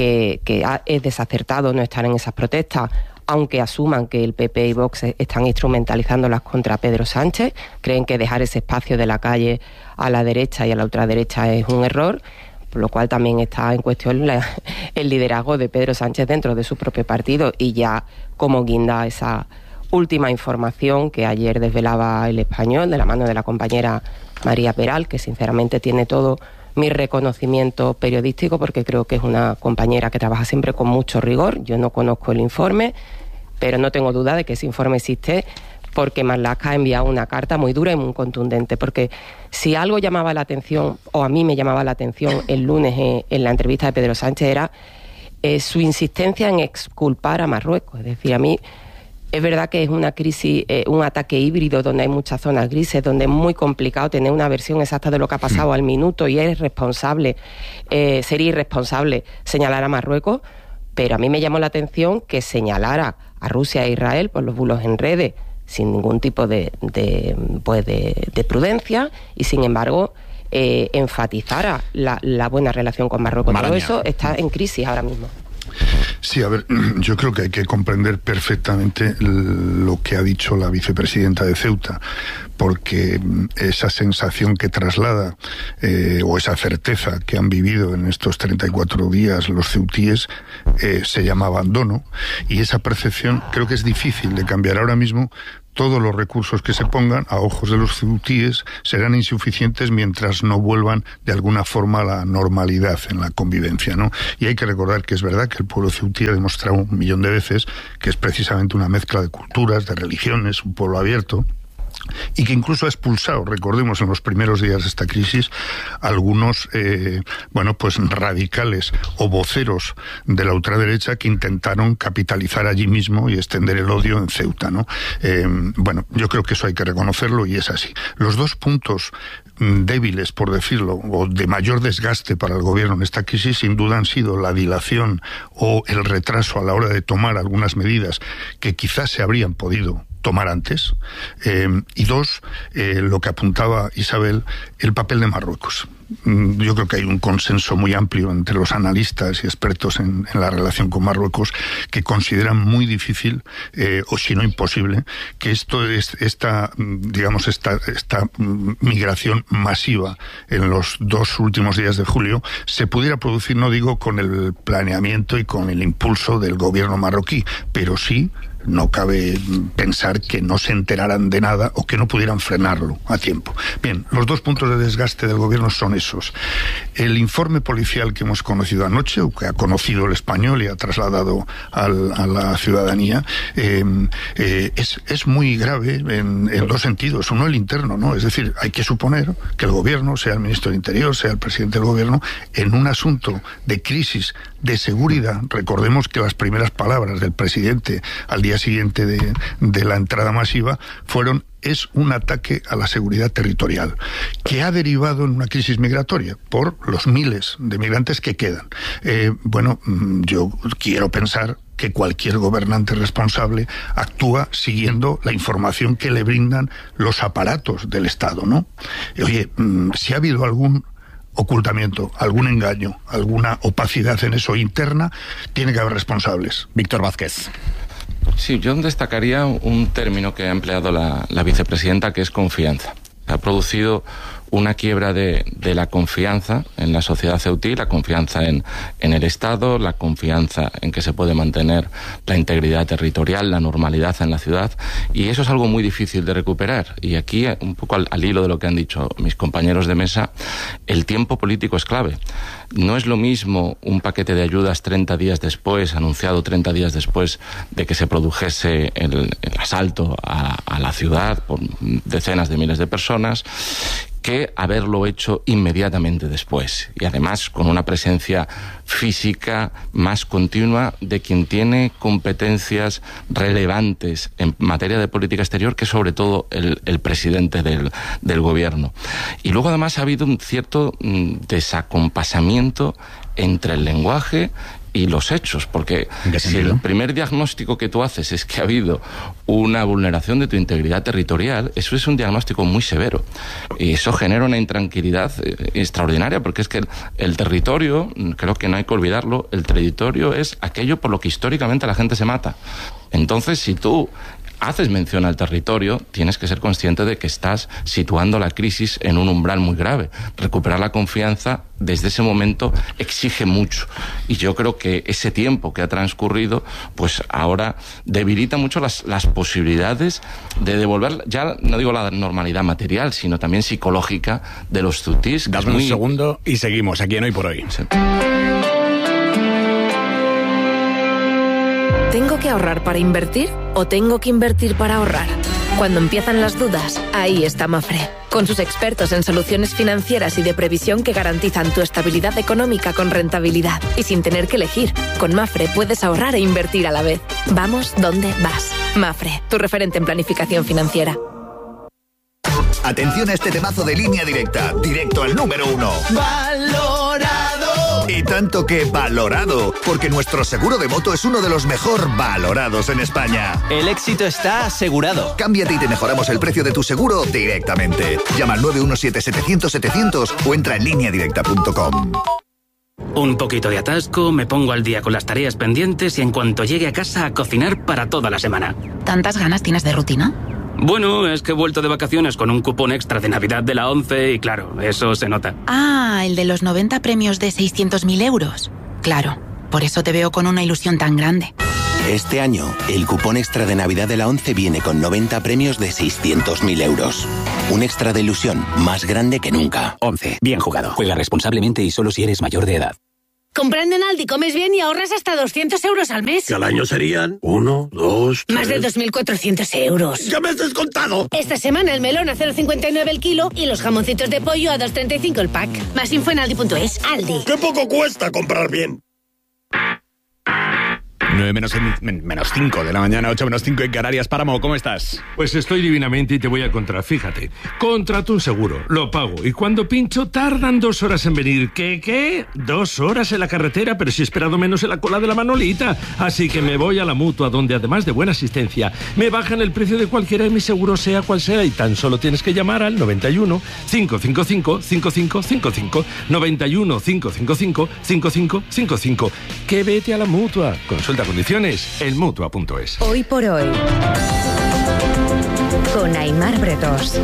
es desacertado no estar en esas protestas, aunque asuman que el PP y Vox están instrumentalizándolas contra Pedro Sánchez. Creen que dejar ese espacio de la calle a la derecha y a la ultraderecha es un error, por lo cual también está en cuestión el liderazgo de Pedro Sánchez dentro de su propio partido. Y ya como guinda esa última información que ayer desvelaba El Español de la mano de la compañera María Peral, que sinceramente tiene todo mi reconocimiento periodístico, porque creo que es una compañera que trabaja siempre con mucho rigor. Yo no conozco el informe, pero no tengo duda de que ese informe existe, porque Marlaska ha enviado una carta muy dura y muy contundente, porque si algo llamaba la atención, o a mí me llamaba la atención el lunes en la entrevista de Pedro Sánchez, era su insistencia en exculpar a Marruecos. Es decir, a mí es verdad que es una crisis, un ataque híbrido donde hay muchas zonas grises, donde es muy complicado tener una versión exacta de lo que ha pasado al minuto, y es responsable, sería irresponsable señalar a Marruecos, pero a mí me llamó la atención que señalara a Rusia e Israel por los bulos en redes, sin ningún tipo de prudencia, y sin embargo enfatizara la buena relación con Marruecos. Todo eso está en crisis ahora mismo. Sí, a ver, yo creo que hay que comprender perfectamente lo que ha dicho la vicepresidenta de Ceuta, porque esa sensación que traslada, o esa certeza que han vivido en estos 34 días los ceutíes, se llama abandono, y esa percepción creo que es difícil de cambiar ahora mismo. Todos los recursos que se pongan a ojos de los ceutíes serán insuficientes mientras no vuelvan de alguna forma a la normalidad en la convivencia, ¿no? Y hay que recordar que es verdad que el pueblo ceutí ha demostrado 1.000.000 de veces que es precisamente una mezcla de culturas, de religiones, un pueblo abierto, y que incluso ha expulsado, recordemos, en los primeros días de esta crisis, algunos radicales o voceros de la ultraderecha que intentaron capitalizar allí mismo y extender el odio en Ceuta, ¿no? Yo creo que eso hay que reconocerlo, y es así. Los dos puntos débiles, por decirlo, o de mayor desgaste para el gobierno en esta crisis, sin duda han sido la dilación o el retraso a la hora de tomar algunas medidas que quizás se habrían podido tomar antes, y dos, lo que apuntaba Isabel, el papel de Marruecos. Yo creo que hay un consenso muy amplio entre los analistas y expertos en la relación con Marruecos, que consideran muy difícil, o si no imposible, que esta migración masiva en los 2 últimos días de julio se pudiera producir, no digo con el planeamiento y con el impulso del gobierno marroquí, pero sí, no cabe pensar que no se enteraran de nada o que no pudieran frenarlo a tiempo. Bien, los 2 puntos de desgaste del gobierno son esos. El informe policial que hemos conocido anoche, o que ha conocido el Español y ha trasladado a la ciudadanía, es muy grave en 2 sentidos. Uno, el interno, ¿no? Es decir, hay que suponer que el gobierno, sea el ministro del Interior, sea el presidente del gobierno, en un asunto de crisis de seguridad, recordemos que las primeras palabras del presidente al día siguiente de la entrada masiva fueron: es un ataque a la seguridad territorial, que ha derivado en una crisis migratoria por los miles de migrantes que quedan. Yo quiero pensar que cualquier gobernante responsable actúa siguiendo la información que le brindan los aparatos del Estado, ¿no? Oye, si ha habido algún ocultamiento, algún engaño, alguna opacidad en eso interna, tiene que haber responsables. Víctor Vázquez. Sí, yo destacaría un término que ha empleado la vicepresidenta, que es confianza. Ha producido una quiebra de la confianza en la sociedad ceutí, la confianza en el Estado, la confianza en que se puede mantener la integridad territorial, la normalidad en la ciudad, y eso es algo muy difícil de recuperar. Y aquí, un poco al hilo de lo que han dicho mis compañeros de mesa, el tiempo político es clave. No es lo mismo un paquete de ayudas 30 días después, anunciado 30 días después de que se produjese el asalto a la ciudad por decenas de miles de personas, que haberlo hecho inmediatamente después, y además con una presencia física más continua de quien tiene competencias relevantes en materia de política exterior, que es sobre todo el presidente del gobierno. Y luego además ha habido un cierto desacompasamiento entre el lenguaje y los hechos, porque si el primer diagnóstico que tú haces es que ha habido una vulneración de tu integridad territorial, eso es un diagnóstico muy severo, y eso genera una intranquilidad extraordinaria, porque es que el territorio, creo que no hay que olvidarlo, el territorio es aquello por lo que históricamente la gente se mata. Entonces, si tú haces mención al territorio, tienes que ser consciente de que estás situando la crisis en un umbral muy grave. Recuperar la confianza desde ese momento exige mucho. Y yo creo que ese tiempo que ha transcurrido, pues ahora debilita mucho las posibilidades de devolver, ya no digo la normalidad material, sino también psicológica de los ceutís. Dame un segundo y seguimos aquí en Hoy por Hoy. Sí. ¿Tengo que ahorrar para invertir o tengo que invertir para ahorrar? Cuando empiezan las dudas, ahí está Mafre, con sus expertos en soluciones financieras y de previsión que garantizan tu estabilidad económica con rentabilidad y sin tener que elegir. Con Mafre puedes ahorrar e invertir a la vez. Vamos donde vas. Mafre, tu referente en planificación financiera. Atención a este temazo de Línea Directa, directo al número 1. ¡Valorado! Y tanto que valorado, porque nuestro seguro de moto es uno de los mejor valorados en España. El éxito está asegurado. Cámbiate y te mejoramos el precio de tu seguro directamente. Llama al 917-700-700 o entra en lineadirecta.com. Un poquito de atasco, me pongo al día con las tareas pendientes y en cuanto llegue a casa a cocinar para toda la semana. ¿Tantas ganas tienes de rutina? Bueno, es que he vuelto de vacaciones con un cupón extra de Navidad de la 11 y claro, eso se nota. Ah, el de los 90 premios de 600.000 euros. Claro, por eso te veo con una ilusión tan grande. Este año, el cupón extra de Navidad de la 11 viene con 90 premios de 600.000 euros. Un extra de ilusión más grande que nunca. 11. Bien jugado. Juega responsablemente y solo si eres mayor de edad. Comprando en Aldi comes bien y ahorras hasta 200 euros al mes. Que al año serían 1, 2, 3... Más de 2.400 euros. ¡Ya me has descontado! Esta semana el melón a 0,59 el kilo y los jamoncitos de pollo a 2,35 el pack. Más info en aldi.es. Aldi. ¡Qué poco cuesta comprar bien! 9 menos 5 de la mañana, 8 menos 5 en Canarias. Páramo, ¿cómo estás? Pues estoy divinamente y te voy a contar. Fíjate, contrato un seguro, lo pago y cuando pincho tardan 2 horas en venir. ¿Qué? 2 horas en la carretera, pero si he esperado menos en la cola de la Manolita. Así que me voy a la Mutua, donde además de buena asistencia, me bajan el precio de cualquiera de mis seguros, sea cual sea, y tan solo tienes que llamar al 91 555 5555. 91 555 5555. Que vete a la Mutua. Consulta condiciones en Mutua.es. Hoy por Hoy con Aimar Bretos.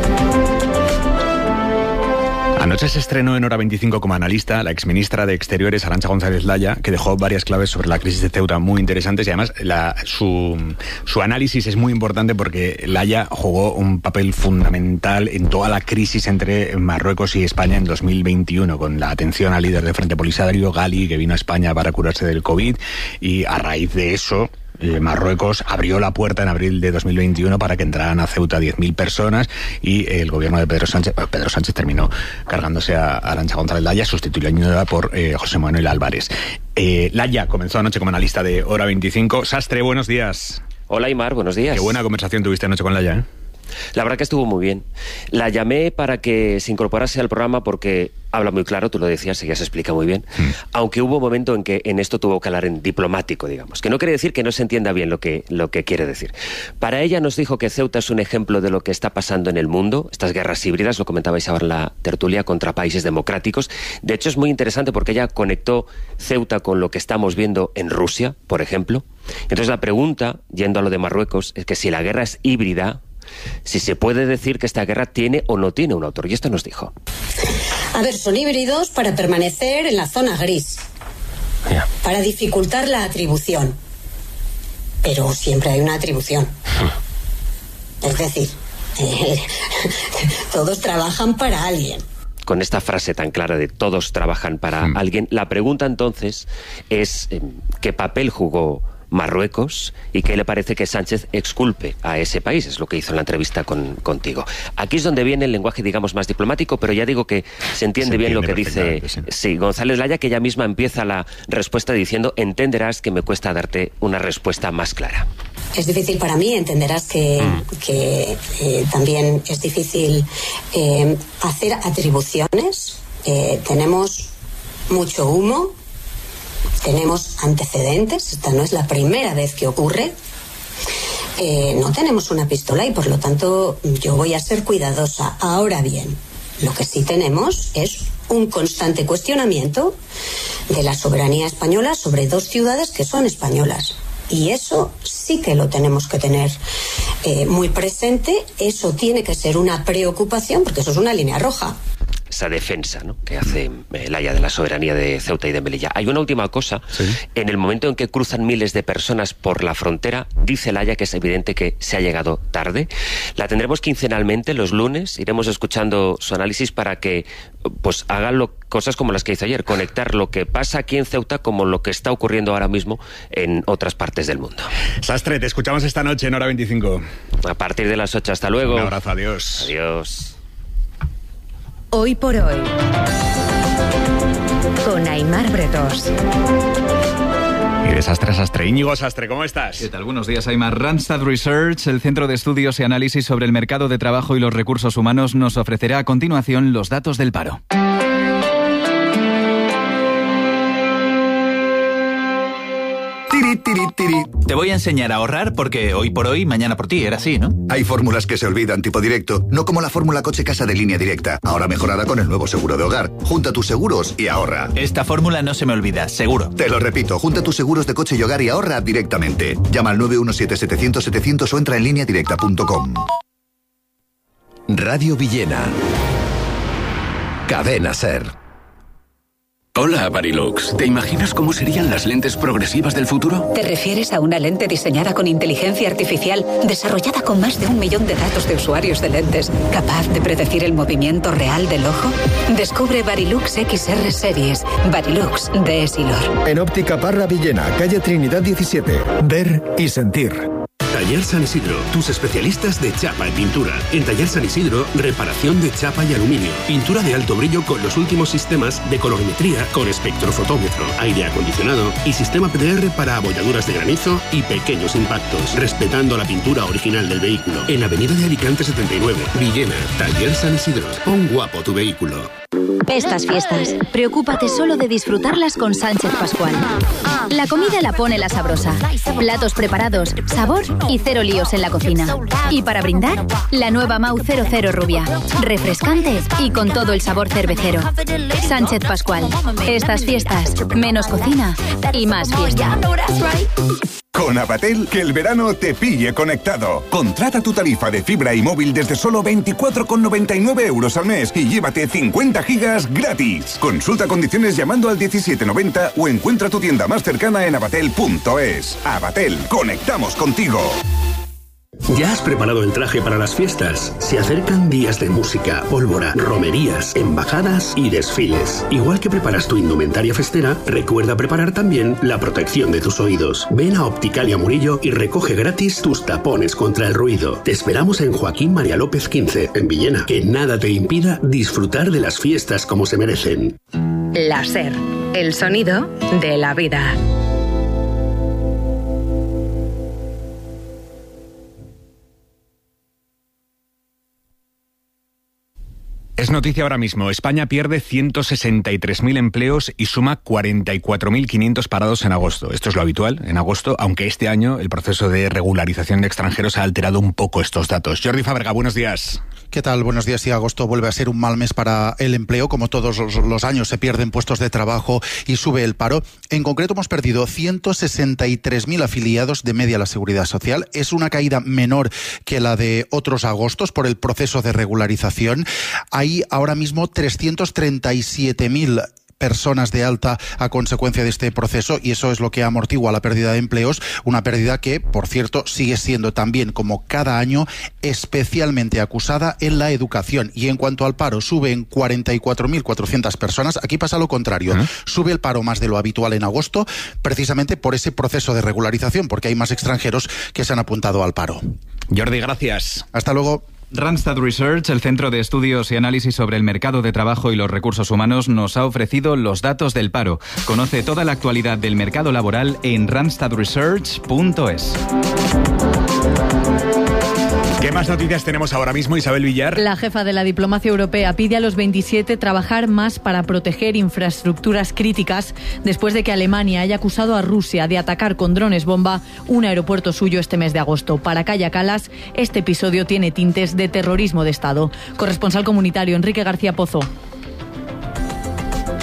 Anoche se estrenó en Hora 25 como analista la exministra de Exteriores, Arantxa González Laya, que dejó varias claves sobre la crisis de Ceuta muy interesantes y además su análisis es muy importante porque Laya jugó un papel fundamental en toda la crisis entre Marruecos y España en 2021, con la atención al líder de Frente Polisario, Ghali, que vino a España para curarse del COVID, y a raíz de eso Marruecos abrió la puerta en abril de 2021 para que entraran a Ceuta 10.000 personas y el gobierno de Pedro Sánchez terminó cargándose a Arantxa González Laya, sustituyéndola por José Manuel Álvarez. Laya comenzó anoche como analista de Hora 25. Sastre, buenos días. Hola Aimar, buenos días. Qué buena conversación tuviste anoche con Laya, ¿eh? La verdad que estuvo muy bien. La llamé para que se incorporase al programa porque habla muy claro, tú lo decías, ella se explica muy bien, aunque hubo un momento en que en esto tuvo que hablar en diplomático, digamos, que no quiere decir que no se entienda bien lo que quiere decir. Para ella nos dijo que Ceuta es un ejemplo de lo que está pasando en el mundo, estas guerras híbridas, lo comentabais ahora en la tertulia, contra países democráticos. De hecho es muy interesante porque ella conectó Ceuta con lo que estamos viendo en Rusia, por ejemplo. Entonces la pregunta, yendo a lo de Marruecos, es que si la guerra es híbrida, si se puede decir que esta guerra tiene o no tiene un autor. Y esto nos dijo. A ver, son híbridos para permanecer en la zona gris. Para dificultar la atribución. Pero siempre hay una atribución. Es decir, todos trabajan para alguien. Con esta frase tan clara de todos trabajan para alguien, la pregunta entonces es ¿qué papel jugó Marruecos y qué le parece que Sánchez exculpe a ese país? Es lo que hizo en la entrevista contigo. Aquí es donde viene el lenguaje, digamos, más diplomático, pero ya digo que se entiende bien lo que dice sí, González Laya, que ella misma empieza la respuesta diciendo: entenderás que me cuesta darte una respuesta más clara. Es difícil para mí, entenderás que también es difícil hacer atribuciones. Tenemos mucho humo. Tenemos antecedentes, esta no es la primera vez que ocurre. No tenemos una pistola y por lo tanto yo voy a ser cuidadosa. Ahora bien, lo que sí tenemos es un constante cuestionamiento de la soberanía española sobre 2 ciudades que son españolas. Y eso sí que lo tenemos que tener muy presente. Eso tiene que ser una preocupación, porque eso es una línea roja. Esa defensa, ¿no?, que hace el Haya de la soberanía de Ceuta y de Melilla. Hay una última cosa. ¿Sí? En el momento en que cruzan miles de personas por la frontera, dice el Haya que es evidente que se ha llegado tarde. La tendremos quincenalmente los lunes. Iremos escuchando su análisis para que pues hagan cosas como las que hizo ayer, conectar lo que pasa aquí en Ceuta como lo que está ocurriendo ahora mismo en otras partes del mundo. Sastre, te escuchamos esta noche en Hora 25. A partir de las 8. Hasta luego. Un abrazo, adiós. Adiós. Hoy por hoy, con Aimar Bretos. Y de Sastre a Sastre. Íñigo Sastre, ¿cómo estás? ¿Qué tal? Buenos días, Aimar. Randstad Research, el Centro de Estudios y Análisis sobre el Mercado de Trabajo y los Recursos Humanos, nos ofrecerá a continuación los datos del paro. Te voy a enseñar a ahorrar porque hoy por hoy, mañana por ti, era así, ¿no? Hay fórmulas que se olvidan, tipo directo, no como la fórmula coche-casa de Línea Directa, ahora mejorada con el nuevo seguro de hogar. Junta tus seguros y ahorra. Esta fórmula no se me olvida, seguro. Te lo repito, junta tus seguros de coche y hogar y ahorra directamente. Llama al 917-700-700 o entra en lineadirecta.com. Radio Villena. Cadena SER. Hola, Varilux. ¿Te imaginas cómo serían las lentes progresivas del futuro? ¿Te refieres a una lente diseñada con inteligencia artificial, desarrollada con más de 1 millón de datos de usuarios de lentes, capaz de predecir el movimiento real del ojo? Descubre Varilux XR Series. Varilux de Essilor. En Óptica Parra Villena, calle Trinidad 17. Ver y sentir. Taller San Isidro, tus especialistas de chapa y pintura. En Taller San Isidro, reparación de chapa y aluminio. Pintura de alto brillo con los últimos sistemas de colorimetría con espectrofotómetro, aire acondicionado y sistema PDR para abolladuras de granizo y pequeños impactos. Respetando la pintura original del vehículo. En Avenida de Alicante 79, Villena, Taller San Isidro. Pon guapo tu vehículo. Estas fiestas, preocúpate solo de disfrutarlas con Sánchez Pascual. La comida la pone la sabrosa. Platos preparados, sabor y 0 líos en la cocina. Y para brindar, la nueva Mau 00 Rubia. Refrescante y con todo el sabor cervecero. Sánchez Pascual. Estas fiestas, menos cocina y más fiesta. Con Abatel, que el verano te pille conectado. Contrata tu tarifa de fibra y móvil desde solo 24,99 euros al mes y llévate 50 gigas gratis. Consulta condiciones llamando al 1790 o encuentra tu tienda más cercana en abatel.es. Abatel, conectamos contigo. ¿Ya has preparado el traje para las fiestas? Se acercan días de música, pólvora, romerías, embajadas y desfiles. Igual que preparas tu indumentaria festera, recuerda preparar también la protección de tus oídos. Ven a Opticalia Murillo y recoge gratis tus tapones contra el ruido. Te esperamos en Joaquín María López 15, en Villena. Que nada te impida disfrutar de las fiestas como se merecen. La SER, el sonido de la vida. Es noticia ahora mismo. España pierde 163.000 empleos y suma 44.500 parados en agosto. Esto es lo habitual en agosto, aunque este año el proceso de regularización de extranjeros ha alterado un poco estos datos. Jordi Fábrega, buenos días. ¿Qué tal? Buenos días. Y agosto vuelve a ser un mal mes para el empleo. Como todos los años se pierden puestos de trabajo y sube el paro. En concreto hemos perdido 163.000 afiliados de media a la Seguridad Social. Es una caída menor que la de otros agostos por el proceso de regularización. Hay ahora mismo 337.000 personas de alta a consecuencia de este proceso y eso es lo que amortigua la pérdida de empleos, una pérdida que, por cierto, sigue siendo también, como cada año, especialmente acusada en la educación. Y en cuanto al paro, sube en 44.400 personas. Aquí pasa lo contrario. Sube el paro más de lo habitual en agosto, precisamente por ese proceso de regularización, porque hay más extranjeros que se han apuntado al paro. Jordi, gracias. Hasta luego. Randstad Research, el Centro de Estudios y Análisis sobre el Mercado de Trabajo y los Recursos Humanos, nos ha ofrecido los datos del paro. Conoce toda la actualidad del mercado laboral en randstadresearch.es. ¿Qué más noticias tenemos ahora mismo, Isabel Villar? La jefa de la diplomacia europea pide a los 27 trabajar más para proteger infraestructuras críticas después de que Alemania haya acusado a Rusia de atacar con drones bomba un aeropuerto suyo este mes de agosto. Para Kaja Kallas, este episodio tiene tintes de terrorismo de Estado. Corresponsal comunitario Enrique García Pozo. Atención.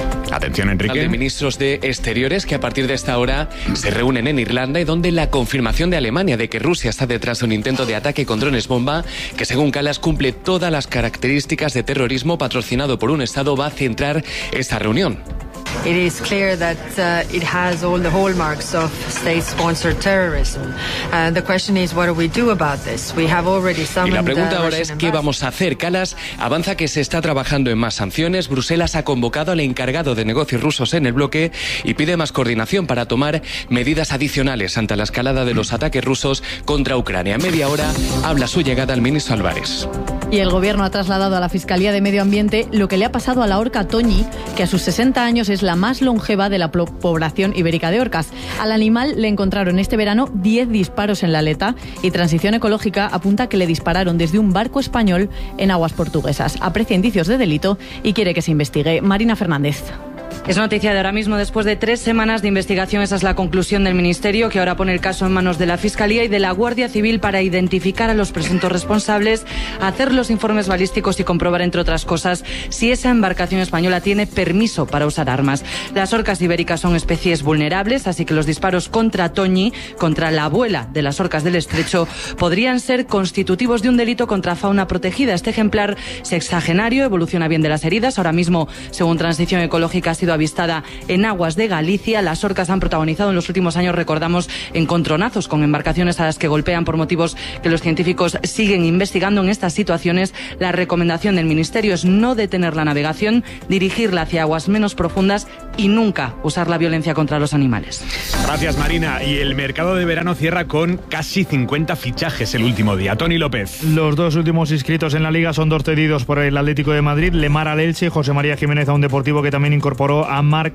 Atención, Enrique. De ministros de Exteriores que a partir de esta hora se reúnen en Irlanda y donde la confirmación de Alemania de que Rusia está detrás de un intento de ataque con drones bomba que según Kallas cumple todas las características de terrorismo patrocinado por un Estado va a centrar esta reunión. It is clear that it has all the hallmarks of state-sponsored terrorism. The question is, what do we do about this? We have already summoned. Y la pregunta ahora es ¿qué vamos a hacer? Kallas avanza que se está trabajando en más sanciones. Bruselas ha convocado al encargado de negocios rusos en el bloque y pide más coordinación para tomar medidas adicionales ante la escalada de los ataques rusos contra Ucrania. A media hora habla su llegada el ministro Álvarez. Y el Gobierno ha trasladado a la Fiscalía de Medio Ambiente lo que le ha pasado a la orca Toñi, que a sus 60 años es la más longeva de la población ibérica de orcas. Al animal le encontraron este verano 10 disparos en la aleta y Transición Ecológica apunta que le dispararon desde un barco español en aguas portuguesas. Aprecia indicios de delito y quiere que se investigue. Marina Fernández. Es noticia de ahora mismo, después de 3 semanas de investigación. Esa es la conclusión del Ministerio, que ahora pone el caso en manos de la Fiscalía y de la Guardia Civil para identificar a los presuntos responsables, hacer los informes balísticos y comprobar, entre otras cosas, si esa embarcación española tiene permiso para usar armas. Las orcas ibéricas son especies vulnerables, así que los disparos contra Toñi, contra la abuela de las orcas del estrecho, podrían ser constitutivos de un delito contra fauna protegida. Este ejemplar sexagenario evoluciona bien de las heridas. Ahora mismo, según Transición Ecológica, ha sido avistada en aguas de Galicia. Las orcas han protagonizado en los últimos años, recordamos, encontronazos con embarcaciones a las que golpean por motivos que los científicos siguen investigando. En estas situaciones, la recomendación del Ministerio es no detener la navegación, dirigirla hacia aguas menos profundas y nunca usar la violencia contra los animales. Gracias, Marina. Y el mercado de verano cierra con casi 50 fichajes el último día. Tony López. Los 2 últimos inscritos en la Liga son 2 cedidos por el Atlético de Madrid, Lemar al Elche y José María Jiménez a un Deportivo que también incorporó a Marc